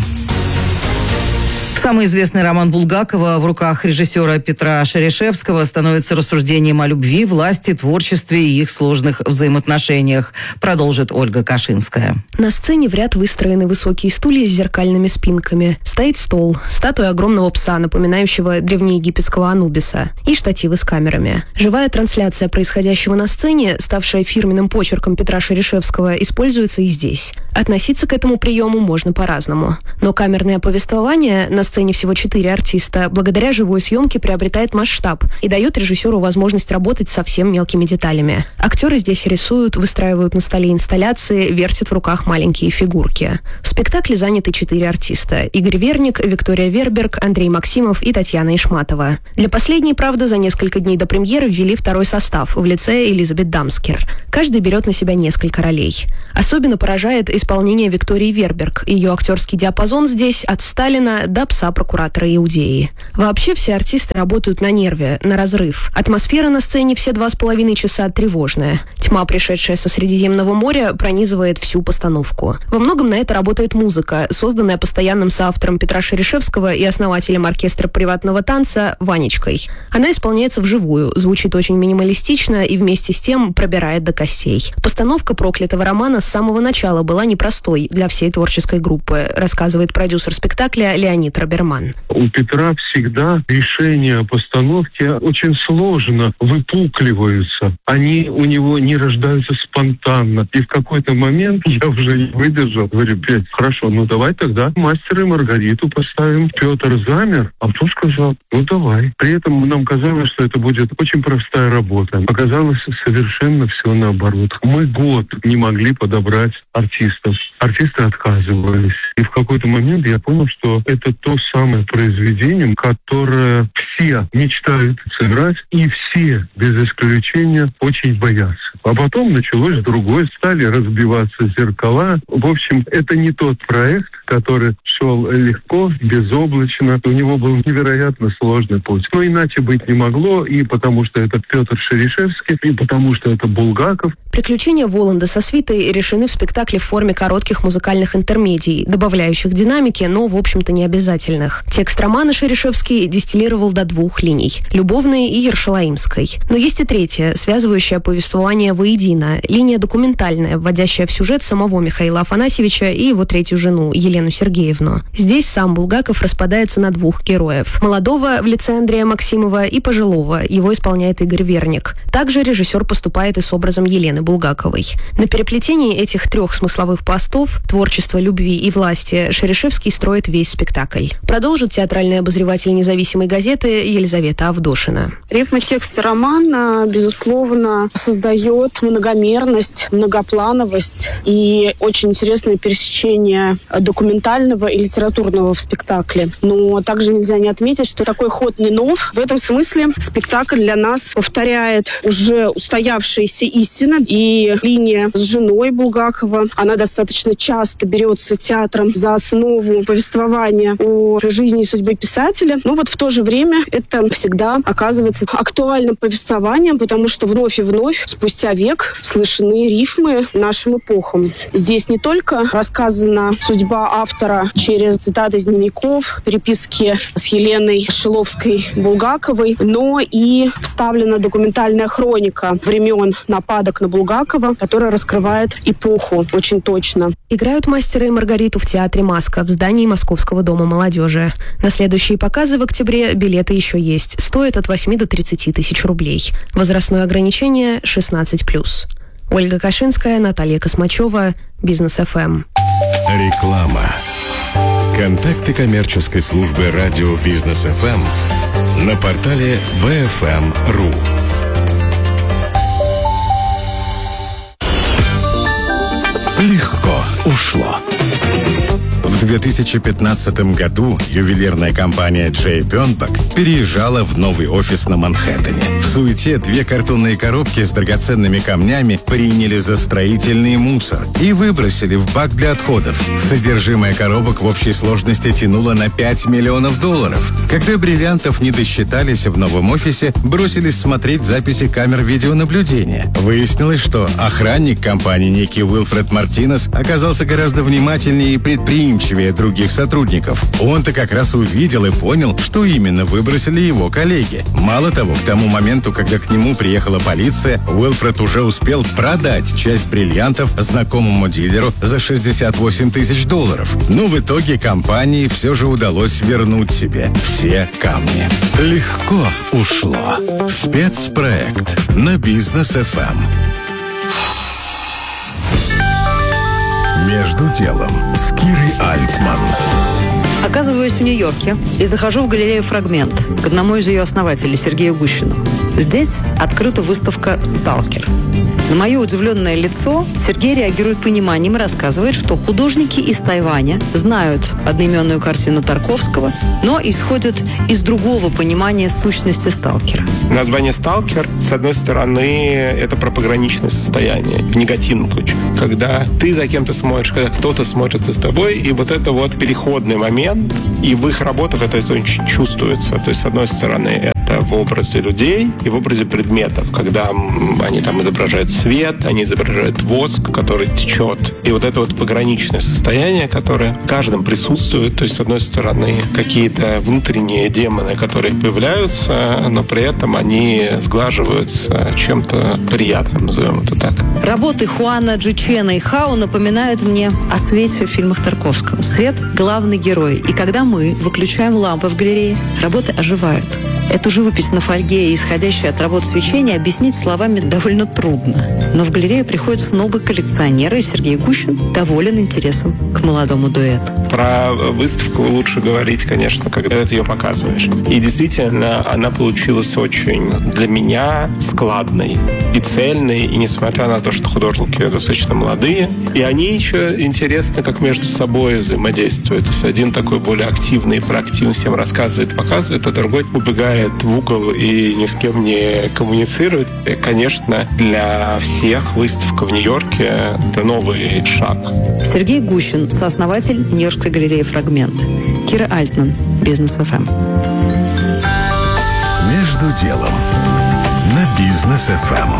Самый известный роман Булгакова в руках режиссера Петра Шерешевского становится рассуждением о любви, власти, творчестве и их сложных взаимоотношениях, продолжит Ольга Кашинская. На сцене в ряд выстроены высокие стулья с зеркальными спинками. Стоит стол, статуя огромного пса, напоминающего древнеегипетского Анубиса, и штативы с камерами. Живая трансляция происходящего на сцене, ставшая фирменным почерком Петра Шерешевского, используется и здесь. Относиться к этому приему можно по-разному. Но камерное повествование на сцене всего четыре артиста, благодаря живой съемке приобретает масштаб и дает режиссеру возможность работать со совсем мелкими деталями. Актеры здесь рисуют, выстраивают на столе инсталляции, вертят в руках маленькие фигурки. В спектакле заняты четыре артиста: Игорь Верник, Виктория Верберг, Андрей Максимов и Татьяна Ишматова. Для последней, правда, за несколько дней до премьеры ввели второй состав в лице Элизабет Дамскер. Каждый берет на себя несколько ролей. Особенно поражает исполнение Виктории Верберг. Ее актерский диапазон здесь от Сталина до пса прокуратора Иудеи. Вообще все артисты работают на нерве, на разрыв. Атмосфера на сцене все два с половиной часа тревожная. Тьма, пришедшая со Средиземного моря, пронизывает всю постановку. Во многом на это работает музыка, созданная постоянным соавтором Петра Шерешевского и основателем оркестра приватного танца Ванечкой. Она исполняется вживую, звучит очень минималистично и вместе с тем пробирает до костей. Постановка проклятого романа с самого начала была непростой для всей творческой группы, рассказывает продюсер спектакля Леонид Роберман. У Петра всегда решения о постановке очень сложно выпукливаются. Они у него не рождаются спонтанно. И в какой-то момент я уже не выдержал. Говорю: Петь, хорошо, ну давай тогда «Мастера и Маргариту» поставим. Петр замер, а потом сказал: ну давай. При этом нам казалось, что это будет очень простая работа. Оказалось совершенно все наоборот. Мы год не могли подобрать артистов. Артисты отказывались. И в какой-то момент я понял, что это то самое произведение, которое все мечтают сыграть, и все, без исключения, очень боятся. А потом началось другое, стали разбиваться зеркала. В общем, это не тот проект, который шел легко, безоблачно. У него был невероятно сложный путь. Но иначе быть не могло, и потому что это Петр Шерешевский, и потому что это Булгаков. Приключения Воланда со свитой решены в спектакле в форме коротких музыкальных интермедий, добавляющих динамики, но, в общем-то, не обязательных. Текст романа Шерешевский дистиллировал до двух линий – любовной и ершалаимской. Но есть и третья, связывающая повествование воедино, линия документальная, вводящая в сюжет самого Михаила Афанасьевича и его третью жену, Елену Сергеевну. Здесь сам Булгаков распадается на двух героев – молодого в лице Андрея Максимова и пожилого, его исполняет Игорь Верник. Также режиссер поступает и с образом Елены Булгаковой. На переплетении этих трех смысловых пластов – творчества, любви и власти – Шерешевский строит весь спектакль. Продолжит театральный обозреватель независимой газеты Елизавета Авдошина. Рифма текста романа, безусловно, создает многомерность, многоплановость и очень интересное пересечение документального и литературного в спектакле. Но также нельзя не отметить, что такой ход не нов. В этом смысле спектакль для нас повторяет уже устоявшиеся истины. И линия с женой Булгакова, она достаточно часто берется театром за основу повествования о жизни и судьбе писателя. Но вот в то же время это всегда оказывается актуальным повествованием, потому что вновь и вновь, спустя век, слышны рифмы нашим эпохам. Здесь не только рассказана судьба автора через цитаты из дневников, переписки с Еленой Шиловской-Булгаковой, но и вставлена документальная хроника времен нападок на Булгакова, которая раскрывает эпоху очень точно. Играют «Мастера и Маргариту» в театре «Маска» в здании Московского дома молодежи. На следующие показы в октябре билеты еще есть. Стоят от восьми до тридцати тысяч рублей. Возрастное ограничение шестнадцать плюс. Ольга Кашинская, Наталья Космачева, Бизнес эф эм. Реклама. Контакты коммерческой службы радио Бизнес эф эм на портале би эф эм точка ру. Легко. В две тысячи пятнадцатом году ювелирная компания Джей Бёрнбак переезжала в новый офис на Манхэттене. В суете две картонные коробки с драгоценными камнями приняли за строительный мусор и выбросили в бак для отходов. Содержимое коробок в общей сложности тянуло на пять миллионов долларов. Когда бриллиантов не досчитались в новом офисе, бросились смотреть записи камер видеонаблюдения. Выяснилось, что охранник компании некий Уилфред Мартинес оказался гораздо внимательнее и предприимчивее других сотрудников. Он-то как раз увидел и понял, что именно выбросили его коллеги. Мало того, к тому моменту, когда к нему приехала полиция, Уилфред уже успел продать часть бриллиантов знакомому дилеру за шестьдесят восемь тысяч долларов. Но в итоге компании все же удалось вернуть себе все камни. Легко ушло. Спецпроект на Бизнес эф эм. Между делом с Кирой Альтман. Оказываюсь в Нью-Йорке и захожу в галерею «Фрагмент» к одному из ее основателей, Сергею Гущину. Здесь открыта выставка «Сталкер». На мое удивленное лицо Сергей реагирует пониманием и рассказывает, что художники из Тайваня знают одноименную картину Тарковского, но исходят из другого понимания сущности сталкера. Название «сталкер», с одной стороны, это про пограничное состояние, в негативном ключе. Когда ты за кем-то смотришь, когда кто-то смотрит за тобой, и вот это вот переходный момент, и в их работах это очень чувствуется. То есть, с одной стороны, это в образе людей и в образе предметов, когда они там изображают свет, они изображают воск, который течет. И вот это вот пограничное состояние, которое в каждом присутствует. То есть, с одной стороны, какие-то внутренние демоны, которые появляются, но при этом они сглаживаются чем-то приятным, назовем это так. Работы Хуана Джи Чена и Хао напоминают мне о свете в фильмах Тарковского. Свет – главный герой. И когда мы выключаем лампы в галерее, работы оживают. Эту живопись на фольге и исходящее от работ свечения объяснить словами довольно трудно. Но в галерею приходят снова коллекционеры, и Сергей Гущин доволен интересом к молодому дуэту. Про выставку лучше говорить, конечно, когда ты ее показываешь. И действительно, она получилась очень для меня складной и цельной, и несмотря на то, что художники достаточно молодые, и они еще интересны, как между собой взаимодействуют. То есть один такой более активный и проактивный, всем рассказывает, показывает, а другой убегает в угол и ни с кем не коммуницирует. И, конечно, для всех выставка в Нью-Йорке – это новый шаг. Сергей Гущин, сооснователь Нью-Йоркской галереи «Фрагмент». Кира Альтман, Бизнес эф эм. Между делом на Бизнес эф эм.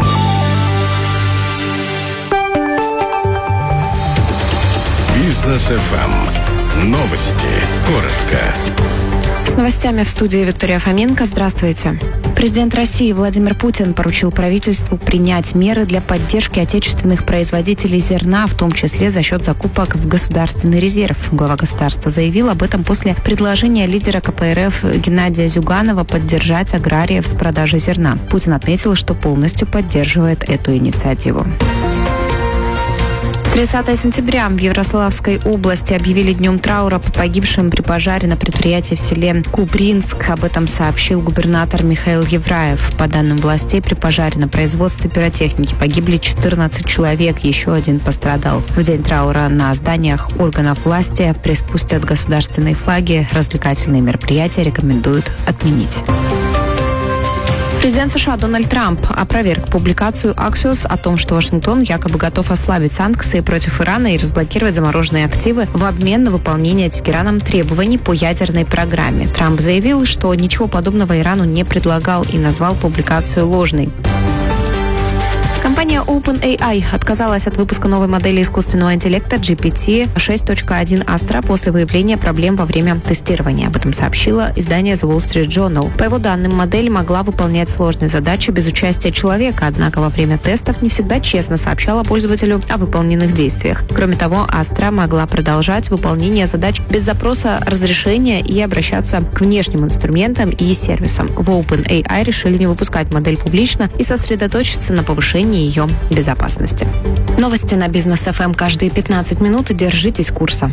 Бизнес эф эм. Новости. Коротко. С новостями в студии Виктория Фоменко. Здравствуйте. Президент России Владимир Путин поручил правительству принять меры для поддержки отечественных производителей зерна, в том числе за счет закупок в государственный резерв. Глава государства заявил об этом после предложения лидера ка пэ эр эф Геннадия Зюганова поддержать аграриев с продажей зерна. Путин отметил, что полностью поддерживает эту инициативу. тридцатого сентября в Ярославской области объявили днем траура по погибшим при пожаре на предприятии в селе Купринск. Об этом сообщил губернатор Михаил Евраев. По данным властей, при пожаре на производстве пиротехники погибли четырнадцать человек, еще один пострадал. В день траура на зданиях органов власти приспустят государственные флаги. Развлекательные мероприятия рекомендуют отменить. Президент США Дональд Трамп опроверг публикацию Axios о том, что Вашингтон якобы готов ослабить санкции против Ирана и разблокировать замороженные активы в обмен на выполнение Тегераном требований по ядерной программе. Трамп заявил, что ничего подобного Ирану не предлагал и назвал публикацию ложной. Компания OpenAI отказалась от выпуска новой модели искусственного интеллекта джи пи ти шесть точка один Astra после выявления проблем во время тестирования. Об этом сообщило издание The Wall Street Journal. По его данным, модель могла выполнять сложные задачи без участия человека, однако во время тестов не всегда честно сообщала пользователю о выполненных действиях. Кроме того, Astra могла продолжать выполнение задач без запроса разрешения и обращаться к внешним инструментам и сервисам. В OpenAI решили не выпускать модель публично и сосредоточиться на повышении ее безопасности. Новости на Бизнес эф эм каждые пятнадцать минут. Держитесь курса.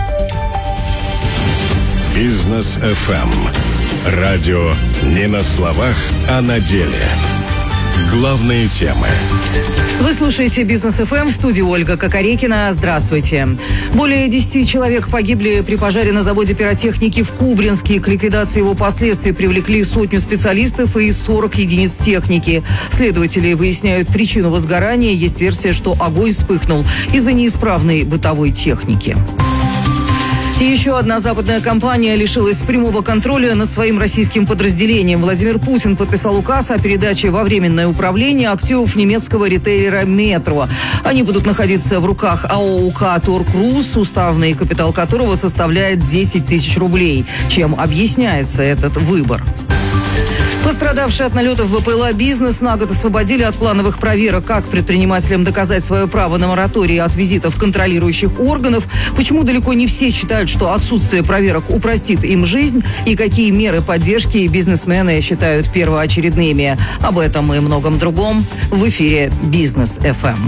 Бизнес эф эм. Радио не на словах, а на деле. Главные темы. Вы слушаете «Бизнес эф эм», в студии Ольга Кокорекина. Здравствуйте. Более десяти человек погибли при пожаре на заводе пиротехники в Кубринске. К ликвидации его последствий привлекли сотню специалистов и сорок единиц техники. Следователи выясняют причину возгорания. Есть версия, что огонь вспыхнул из-за неисправной бытовой техники. И еще одна западная компания лишилась прямого контроля над своим российским подразделением. Владимир Путин подписал указ о передаче во временное управление активов немецкого ритейлера «Метро». Они будут находиться в руках АО УК «Торкрус», уставный капитал которого составляет десять тысяч рублей. Чем объясняется этот выбор? Пострадавшие от налетов БПЛА «Бизнес» на год освободили от плановых проверок. Как предпринимателям доказать свое право на мораторий от визитов контролирующих органов? Почему далеко не все считают, что отсутствие проверок упростит им жизнь? И какие меры поддержки бизнесмены считают первоочередными? Об этом и многом другом в эфире «Бизнес эф эм».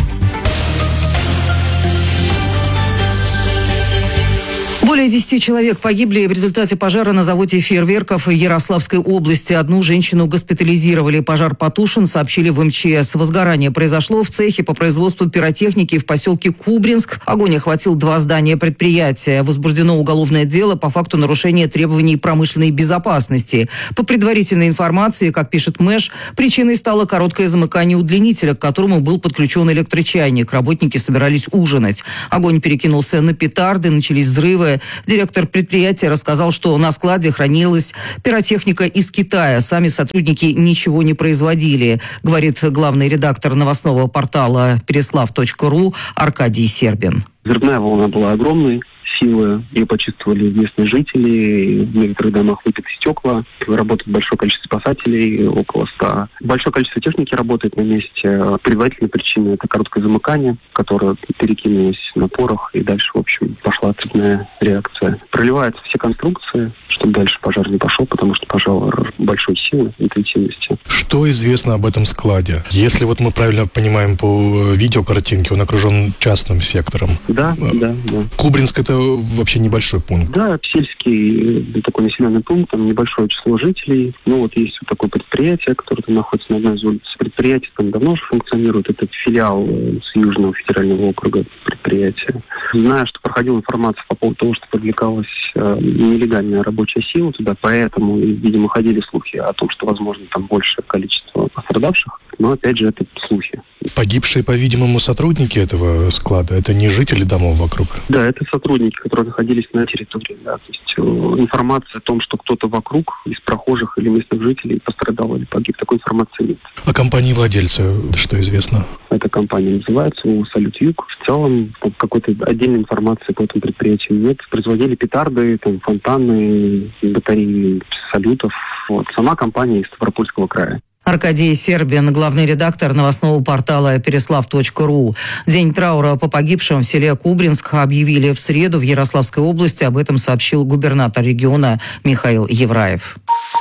Более десяти человек погибли в результате пожара на заводе фейерверков в Ярославской области. Одну женщину госпитализировали. Пожар потушен, сообщили в эм че эс. Возгорание произошло в цехе по производству пиротехники в поселке Кубринск. Огонь охватил два здания предприятия. Возбуждено уголовное дело по факту нарушения требований промышленной безопасности. По предварительной информации, как пишет Мэш, причиной стало короткое замыкание удлинителя, к которому был подключен электрочайник. Работники собирались ужинать. Огонь перекинулся на петарды, начались взрывы. Директор предприятия рассказал, что на складе хранилась пиротехника из Китая. Сами сотрудники ничего не производили, говорит главный редактор новостного портала переслав точка ру Аркадий Сербин. Взрывная волна была огромной силы, ее почувствовали местные жители, в некоторых домах выбиты стекла, работает большое количество спасателей, около ста. Большое количество техники работает на месте. Предварительная причина – это короткое замыкание, которое перекинулось на порох, и дальше, в общем, пошла цепная реакция. Проливаются все конструкции, чтобы дальше пожар не пошел, потому что пожар большой силы, интенсивности. Что известно об этом складе? Если вот мы правильно понимаем по видеокартинке, он окружен частным сектором. Да, да, да. Кубринск – это вообще небольшой пункт. Да, сельский такой населенный пункт, там небольшое число жителей. Ну вот есть вот такое предприятие, которое там находится на одной из улиц. Предприятие там давно уже функционирует. Это филиал с Южного федерального округа предприятия. Знаю, что проходила информация по поводу того, что привлекалась э, нелегальная рабочая сила туда, поэтому, видимо, ходили слухи о том, что, возможно, там большее количество пострадавших. Но, опять же, это слухи. Погибшие, по-видимому, сотрудники этого склада, это не жители домов вокруг? Да, это сотрудники, которые находились на территории. Да. То есть э, информация о том, что кто-то вокруг из прохожих или местных жителей пострадал или погиб, такой информации нет. А компании владельца, что известно? Эта компания называется «Салют Юг». В целом какой-то отдельной информации по этому предприятию нет. Производили петарды, там, фонтаны, батареи салютов. Вот. Сама компания из Ставропольского края. Аркадий Сербин, главный редактор новостного портала переслав точка ру. День траура по погибшим в селе Кубринск объявили в среду в Ярославской области. Об этом сообщил губернатор региона Михаил Евраев.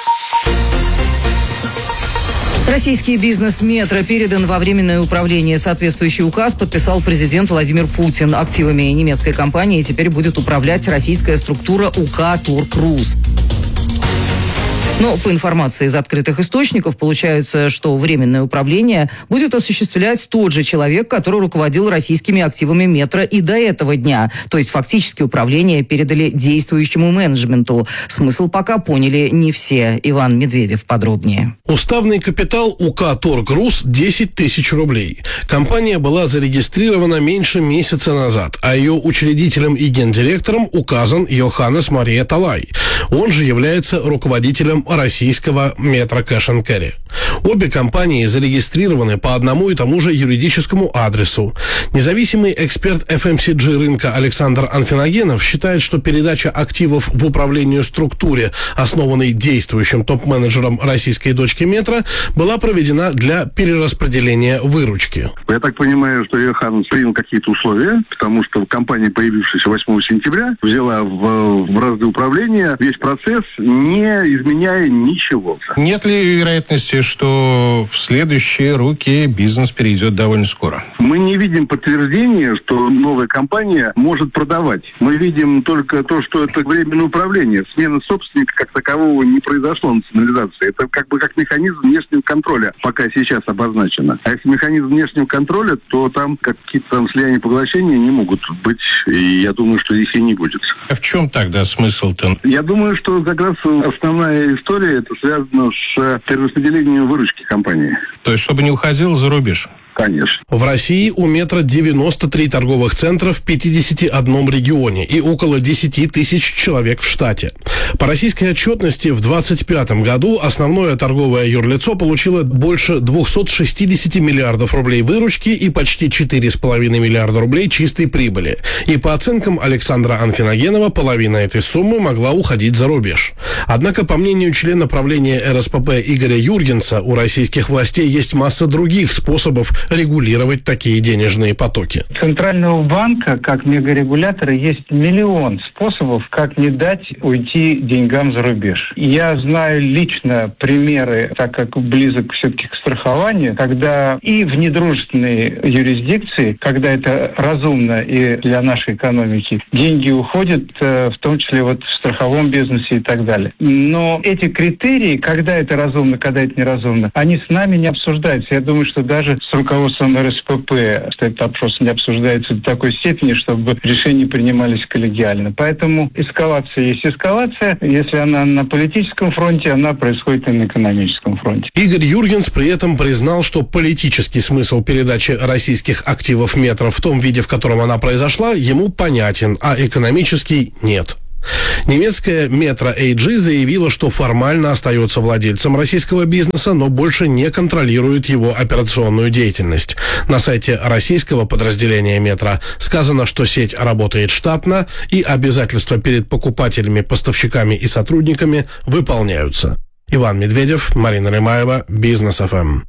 Российский бизнес «Метро» передан во временное управление. Соответствующий указ подписал президент Владимир Путин. Активами немецкой компании теперь будет управлять российская структура УК «Торкрус». Но по информации из открытых источников получается, что временное управление будет осуществлять тот же человек, который руководил российскими активами «Метро» и до этого дня. То есть фактически управление передали действующему менеджменту. Смысл пока поняли не все. Иван Медведев подробнее. Уставный капитал УК «Торкрус» десять тысяч рублей. Компания была зарегистрирована меньше месяца назад, а ее учредителем и гендиректором указан Йоханнес Мария Талай. Он же является руководителем российского «Метро Cash and Carry». Обе компании зарегистрированы по одному и тому же юридическому адресу. Независимый эксперт эф эм си джи рынка Александр Анфиногенов считает, что передача активов в управлению структуре, основанной действующим топ-менеджером российской дочки «Метро», была проведена для перераспределения выручки. Я так понимаю, что Йоханнес принял какие-то условия, потому что компания, появившаяся восьмого сентября, взяла в, в разды управления весь процесс, не изменяя получая ничего. Нет ли вероятности, что в следующие руки бизнес перейдет довольно скоро? Мы не видим подтверждения, что новая компания может продавать. Мы видим только то, что это временное управление. Смена собственника как такового не произошло, национализации. Это как бы как механизм внешнего контроля, пока сейчас обозначено. А если механизм внешнего контроля, то там какие-то там слияния поглощения не могут быть. И я думаю, что их и не будет. А в чем тогда смысл-то? Я думаю, что как раз основная история это связано с перераспределением выручки компании. То есть, чтобы не уходил за рубеж? Конечно. В России у метро девяносто три торговых центра в пятидесяти одном регионе и около десяти тысяч человек в штате. По российской отчетности в двадцать пятом году основное торговое юрлицо получило больше двухсот шестидесяти миллиардов рублей выручки и почти четыре с половиной миллиарда рублей чистой прибыли. И по оценкам Александра Анфиногенова, половина этой суммы могла уходить за рубеж. Однако, по мнению члена правления эр эс пэ пэ Игоря Юргенса, у российских властей есть масса других способов регулировать такие денежные потоки. Центрального банка, как мегарегулятора, есть миллион способов, как не дать уйти деньгам за рубеж. Я знаю лично примеры, так как близок все-таки к страхованию, когда и в недружественной юрисдикции, когда это разумно и для нашей экономики, деньги уходят, в том числе вот в страховом бизнесе и так далее. Но эти критерии, когда это разумно, когда это неразумно, они с нами не обсуждаются. Я думаю, что даже с руководством эр эс пэ пэ, что этот вопрос не обсуждается до такой степени, чтобы решения принимались коллегиально. Поэтому эскалация есть эскалация. Если она на политическом фронте, она происходит и на экономическом фронте. Игорь Юргенс при этом признал, что политический смысл передачи российских активов метро в том виде, в котором она произошла, ему понятен, а экономический нет. Немецкая Metro эй джи заявила, что формально остается владельцем российского бизнеса, но больше не контролирует его операционную деятельность. На сайте российского подразделения Metro сказано, что сеть работает штатно и обязательства перед покупателями, поставщиками и сотрудниками выполняются. Иван Медведев, Марина Рымаева, Бизнес эф эм.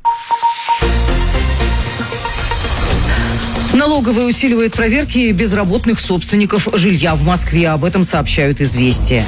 Налоговая усиливает проверки безработных собственников жилья в Москве. Об этом сообщают «Известия».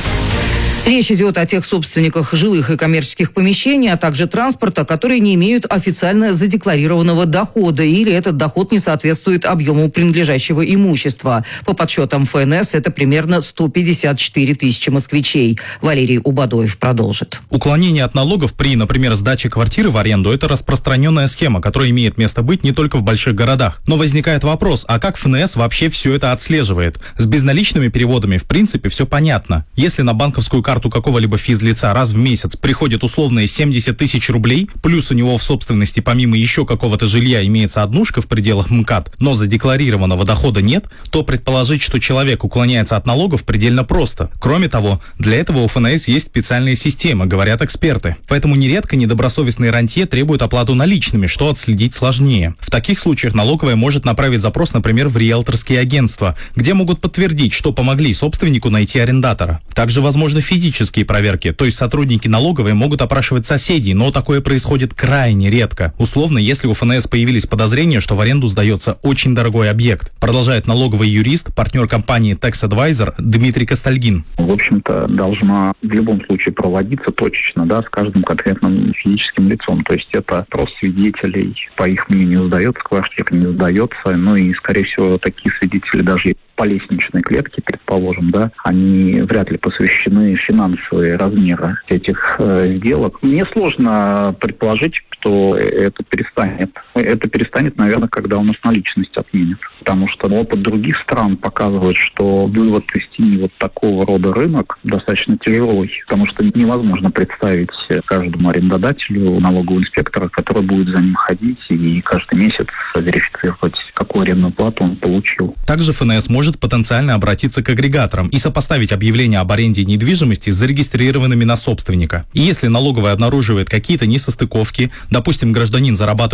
Речь идет о тех собственниках жилых и коммерческих помещений, а также транспорта, которые не имеют официально задекларированного дохода или этот доход не соответствует объему принадлежащего имущества. По подсчетам эф эн эс это примерно сто пятьдесят четыре тысячи москвичей. Валерий Убадоев продолжит. Уклонение от налогов при, например, сдаче квартиры в аренду – это распространенная схема, которая имеет место быть не только в больших городах. Но возникает вопрос, а как эф эн эс вообще все это отслеживает? С безналичными переводами в принципе все понятно. Если на банковскую карту карту какого-либо физлица раз в месяц приходит условные семьдесят тысяч рублей, плюс у него в собственности помимо еще какого-то жилья имеется однушка в пределах МКАД, но задекларированного дохода нет, то предположить, что человек уклоняется от налогов, предельно просто. Кроме того, для этого у эф эн эс есть специальная система, говорят эксперты. Поэтому нередко недобросовестные рантье требуют оплату наличными, что отследить сложнее. В таких случаях налоговая может направить запрос, например, в риэлторские агентства, где могут подтвердить, что помогли собственнику найти арендатора. Также возможны физические Физические проверки, то есть сотрудники налоговой могут опрашивать соседей, но такое происходит крайне редко. Условно, если у эф эн эс появились подозрения, что в аренду сдается очень дорогой объект. Продолжает налоговый юрист, партнер компании Tax Advisor Дмитрий Костальгин. В общем-то, должна в любом случае проводиться точечно, да, с каждым конкретным физическим лицом. То есть это опрос свидетелей, по их мнению, сдается квартира, не сдается. Ну и, скорее всего, такие свидетели даже по лестничной клетке, предположим, да, они вряд ли посвящены финансовые размеры этих э, сделок. Мне сложно предположить, что это перестанет. Это перестанет, наверное, когда у нас наличность отменят. Потому что опыт других стран показывает, что вывод из тени вот такого рода рынок достаточно тяжелый. Потому что невозможно представить каждому арендодателю налогового инспектора, который будет за ним ходить и каждый месяц верифицировать, какую арендную плату он получил. Также эф эн эс может потенциально обратиться к агрегаторам и сопоставить объявления об аренде недвижимости с зарегистрированными на собственника. И если налоговая обнаруживает какие-то несостыковки, допустим, гражданин зарабатывает официально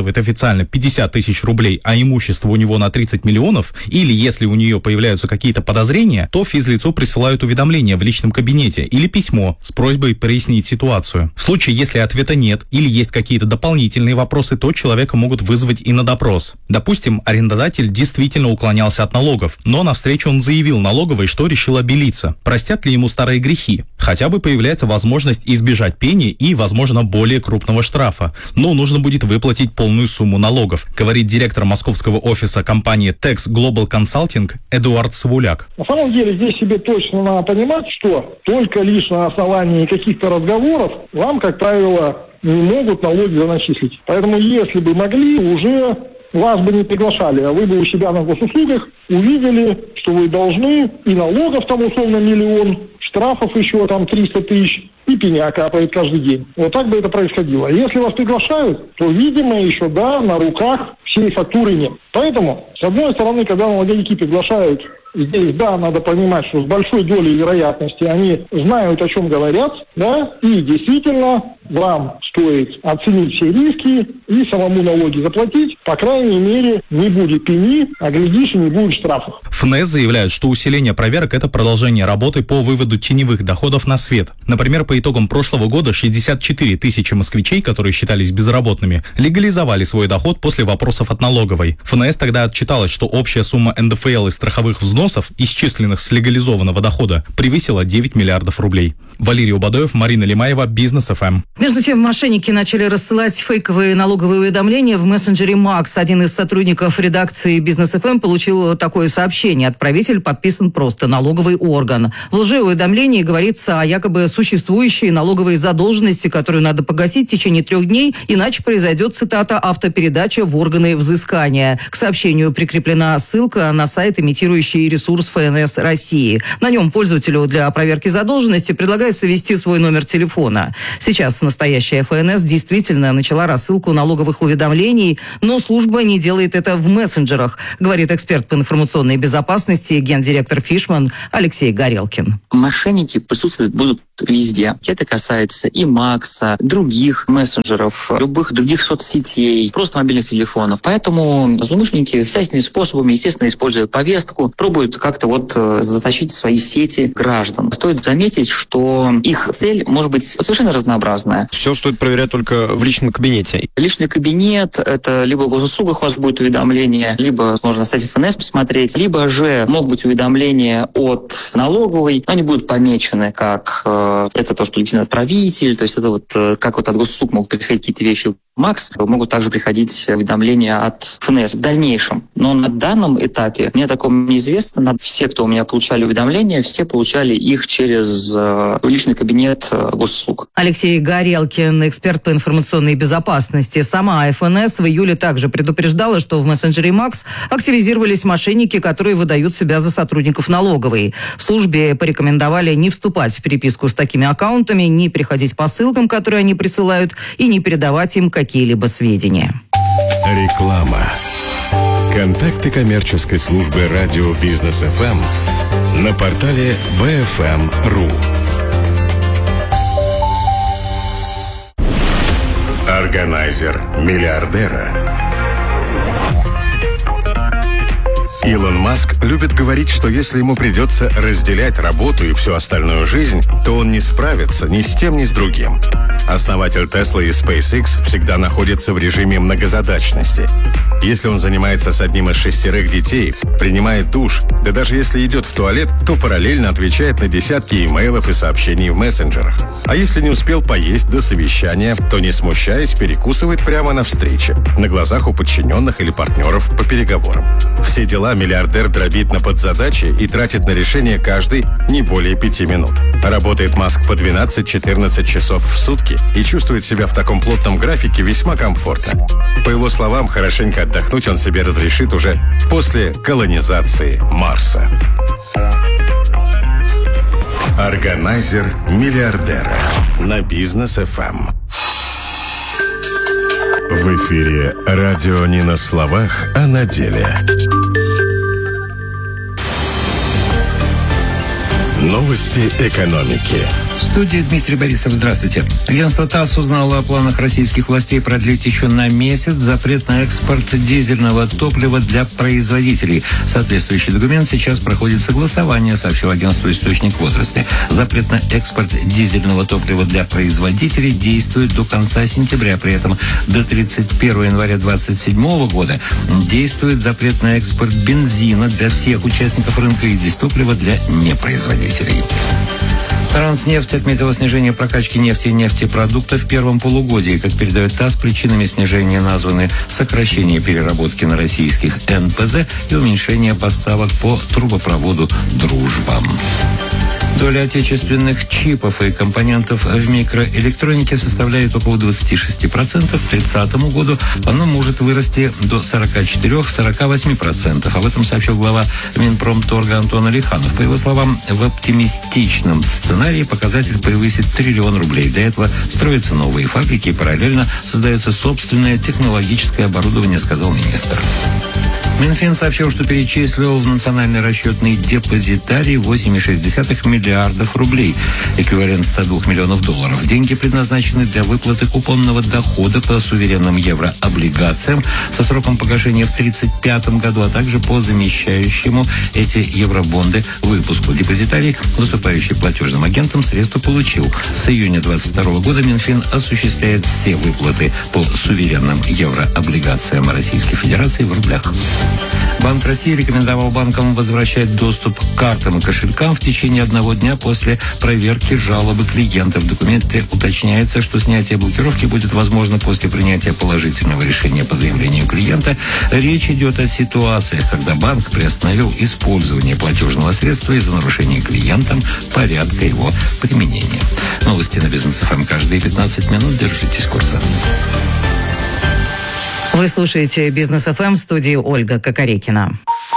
официально пятьдесят тысяч рублей, а имущество у него на тридцать миллионов, или если у нее появляются какие-то подозрения, то физлицу присылают уведомление в личном кабинете или письмо с просьбой прояснить ситуацию. В случае, если ответа нет или есть какие-то дополнительные вопросы, то человека могут вызвать и на допрос. Допустим, арендодатель действительно уклонялся от налогов, но навстречу он заявил налоговой, что решил обелиться. Простят ли ему старые грехи? Хотя бы появляется возможность избежать пени и, возможно, более крупного штрафа. Но нужно будет выплатить полную сумму налогов, говорит директор московского офиса компании Tex Global Consulting Эдуард Савуляк. На самом деле здесь себе точно надо понимать, что только лишь на основании каких-то разговоров вам, как правило, не могут налоги заначислить. Поэтому если бы могли, уже вас бы не приглашали, а вы бы у себя на госуслугах увидели, что вы должны, и налогов там условно миллион, штрафов еще там триста тысяч, и пеня капает каждый день. Вот так бы это происходило. Если вас приглашают, то, видимо, еще, да, на руках всей фактуры нет. Поэтому, с одной стороны, когда налоговики приглашают, здесь, да, надо понимать, что с большой долей вероятности они знают, о чем говорят, да, и действительно вам стоит оценить все риски и самому налоги заплатить. По крайней мере, не будет пени, а глядишь, и не будет штрафов. ФНС заявляют, что усиление проверок – это продолжение работы по выводу теневых доходов на свет. Например, по итогам прошлого года шестьдесят четыре тысячи москвичей, которые считались безработными, легализовали свой доход после вопросов от налоговой. ФНС тогда отчиталась, что общая сумма эн дэ эф эл и страховых взносов, исчисленных с легализованного дохода, превысила девять миллиардов рублей. Валерий Убадоев, Марина Лимаева, Бизнес эф эм. Между тем, мошенники начали рассылать фейковые налоговые уведомления в мессенджере Макс. Один из сотрудников редакции Бизнес эф эм получил такое сообщение. Отправитель подписан просто налоговый орган. В лжеуведомлении говорится о якобы существующей налоговой задолженности, которую надо погасить в течение трех дней, иначе произойдет, цитата, автопередача в органы взыскания. К сообщению прикреплена ссылка на сайт, имитирующий ресурс эф эн эс России. На нем пользователю для проверки задолженности предлагается ввести свой номер телефона. Сейчас настоящая эф эн эс действительно начала рассылку налоговых уведомлений, но служба не делает это в мессенджерах, говорит эксперт по информационной безопасности, гендиректор Фишман Алексей Горелкин. Мошенники присутствовать будут везде. Это касается и Макса, других мессенджеров, любых других соцсетей, просто мобильных телефонов. Поэтому злоумышленники всякими способами, естественно, используя повестку, пробуют как-то вот затащить в свои сети граждан. Стоит заметить, что их цель может быть совершенно разнообразная. Все стоит проверять только в личном кабинете. Личный кабинет — это либо в госуслугах у вас будет уведомление, либо можно на сайте эф эн эс посмотреть, либо же могут быть уведомления от налоговой, но они будут помечены как э, это то, что личный отправитель, то есть это вот э, как вот от госуслуг могут приходить какие-то вещи. Макс, могут также приходить уведомления от эф эн эс в дальнейшем. Но на данном этапе мне такого неизвестно. Все, кто у меня получали уведомления, все получали их через э, личный кабинет э, госуслуг. Алексей Горелкин, эксперт по информационной безопасности. Сама эф эн эс в июле также предупреждала, что в мессенджере Макс активизировались мошенники, которые выдают себя за сотрудников налоговой. В службе порекомендовали не вступать в переписку с такими аккаунтами, не переходить по ссылкам, которые они присылают, и не передавать им какие-либо сведения. Реклама. Контакты коммерческой службы радио Бизнес эф эм на портале би эф эм точка ру. Органайзер миллиардера. Илон Маск любит говорить, что если ему придется разделять работу и всю остальную жизнь, то он не справится ни с тем, ни с другим. Основатель Tesla и SpaceX всегда находится в режиме многозадачности. Если он занимается с одним из шестерых детей, принимает душ, да даже если идет в туалет, то параллельно отвечает на десятки имейлов и сообщений в мессенджерах. А если не успел поесть до совещания, то, не смущаясь, перекусывает прямо на встрече, на глазах у подчиненных или партнеров по переговорам. Все дела миллиардер дробит на подзадачи и тратит на решение каждый не более пяти минут. Работает Маск по двенадцать-четырнадцать часов в сутки и чувствует себя в таком плотном графике весьма комфортно. По его словам, хорошенько отдохнуть он себе разрешит уже после колонизации Марса. Органайзер миллиардера на Бизнес эф эм. В эфире радио не на словах, а на деле. Новости экономики В студии Дмитрий Борисов. Здравствуйте. Агентство ТАСС узнало о планах российских властей продлить еще на месяц запрет на экспорт дизельного топлива для производителей. Соответствующий документ сейчас проходит согласование, сообщил агентству источник в отрасли. Запрет на экспорт дизельного топлива для производителей действует до конца сентября. При этом до тридцать первого января две тысячи двадцать седьмого года действует запрет на экспорт бензина для всех участников рынка и дистоплива для непроизводителей. Транснефть отметила снижение прокачки нефти и нефтепродуктов в первом полугодии. Как передает ТАСС, причинами снижения названы сокращение переработки на российских эн пэ зэ и уменьшение поставок по трубопроводу «Дружба». Доля отечественных чипов и компонентов в микроэлектронике составляет около двадцать шесть процентов. К тридцатому году оно может вырасти до сорок четыре - сорок восемь процентов. Об этом сообщил глава Минпромторга Антон Алиханов. По его словам, в оптимистичном сценарии показатель превысит триллион рублей. Для этого строятся новые фабрики и параллельно создается собственное технологическое оборудование, сказал министр. Минфин сообщил, что перечислил в национальный расчетный депозитарий восемь целых шесть десятых миллиардов рублей, эквивалент ста двух миллионов долларов. Деньги предназначены для выплаты купонного дохода по суверенным еврооблигациям со сроком погашения в тридцать пятом году, а также по замещающему эти евробонды выпуску. Депозитарий, выступающий платежным агентом, средства получил. С июня двадцать второго года Минфин осуществляет все выплаты по суверенным еврооблигациям Российской Федерации в рублях. Банк России рекомендовал банкам возвращать доступ к картам и кошелькам в течение одного дня после проверки жалобы клиентов. В документе уточняется, что снятие блокировки будет возможно после принятия положительного решения по заявлению клиента. Речь идет о ситуациях, когда банк приостановил использование платежного средства из-за нарушения клиентом порядка его применения. Новости на Бизнес эф эм каждые пятнадцать минут. Держитесь курса. Вы слушаете Бизнес эф эм, в студии Ольга Кокорекина.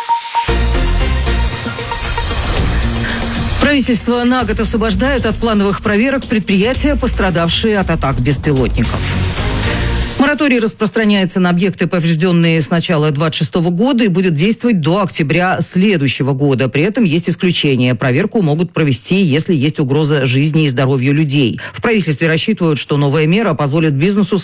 Правительство на год освобождает от плановых проверок предприятия, пострадавшие от атак беспилотников. Мораторий распространяется на объекты, поврежденные с начала двадцать шестого года, и будет действовать до октября следующего года. При этом есть исключения. Проверку могут провести, если есть угроза жизни и здоровью людей. В правительстве рассчитывают, что новая мера позволит бизнесу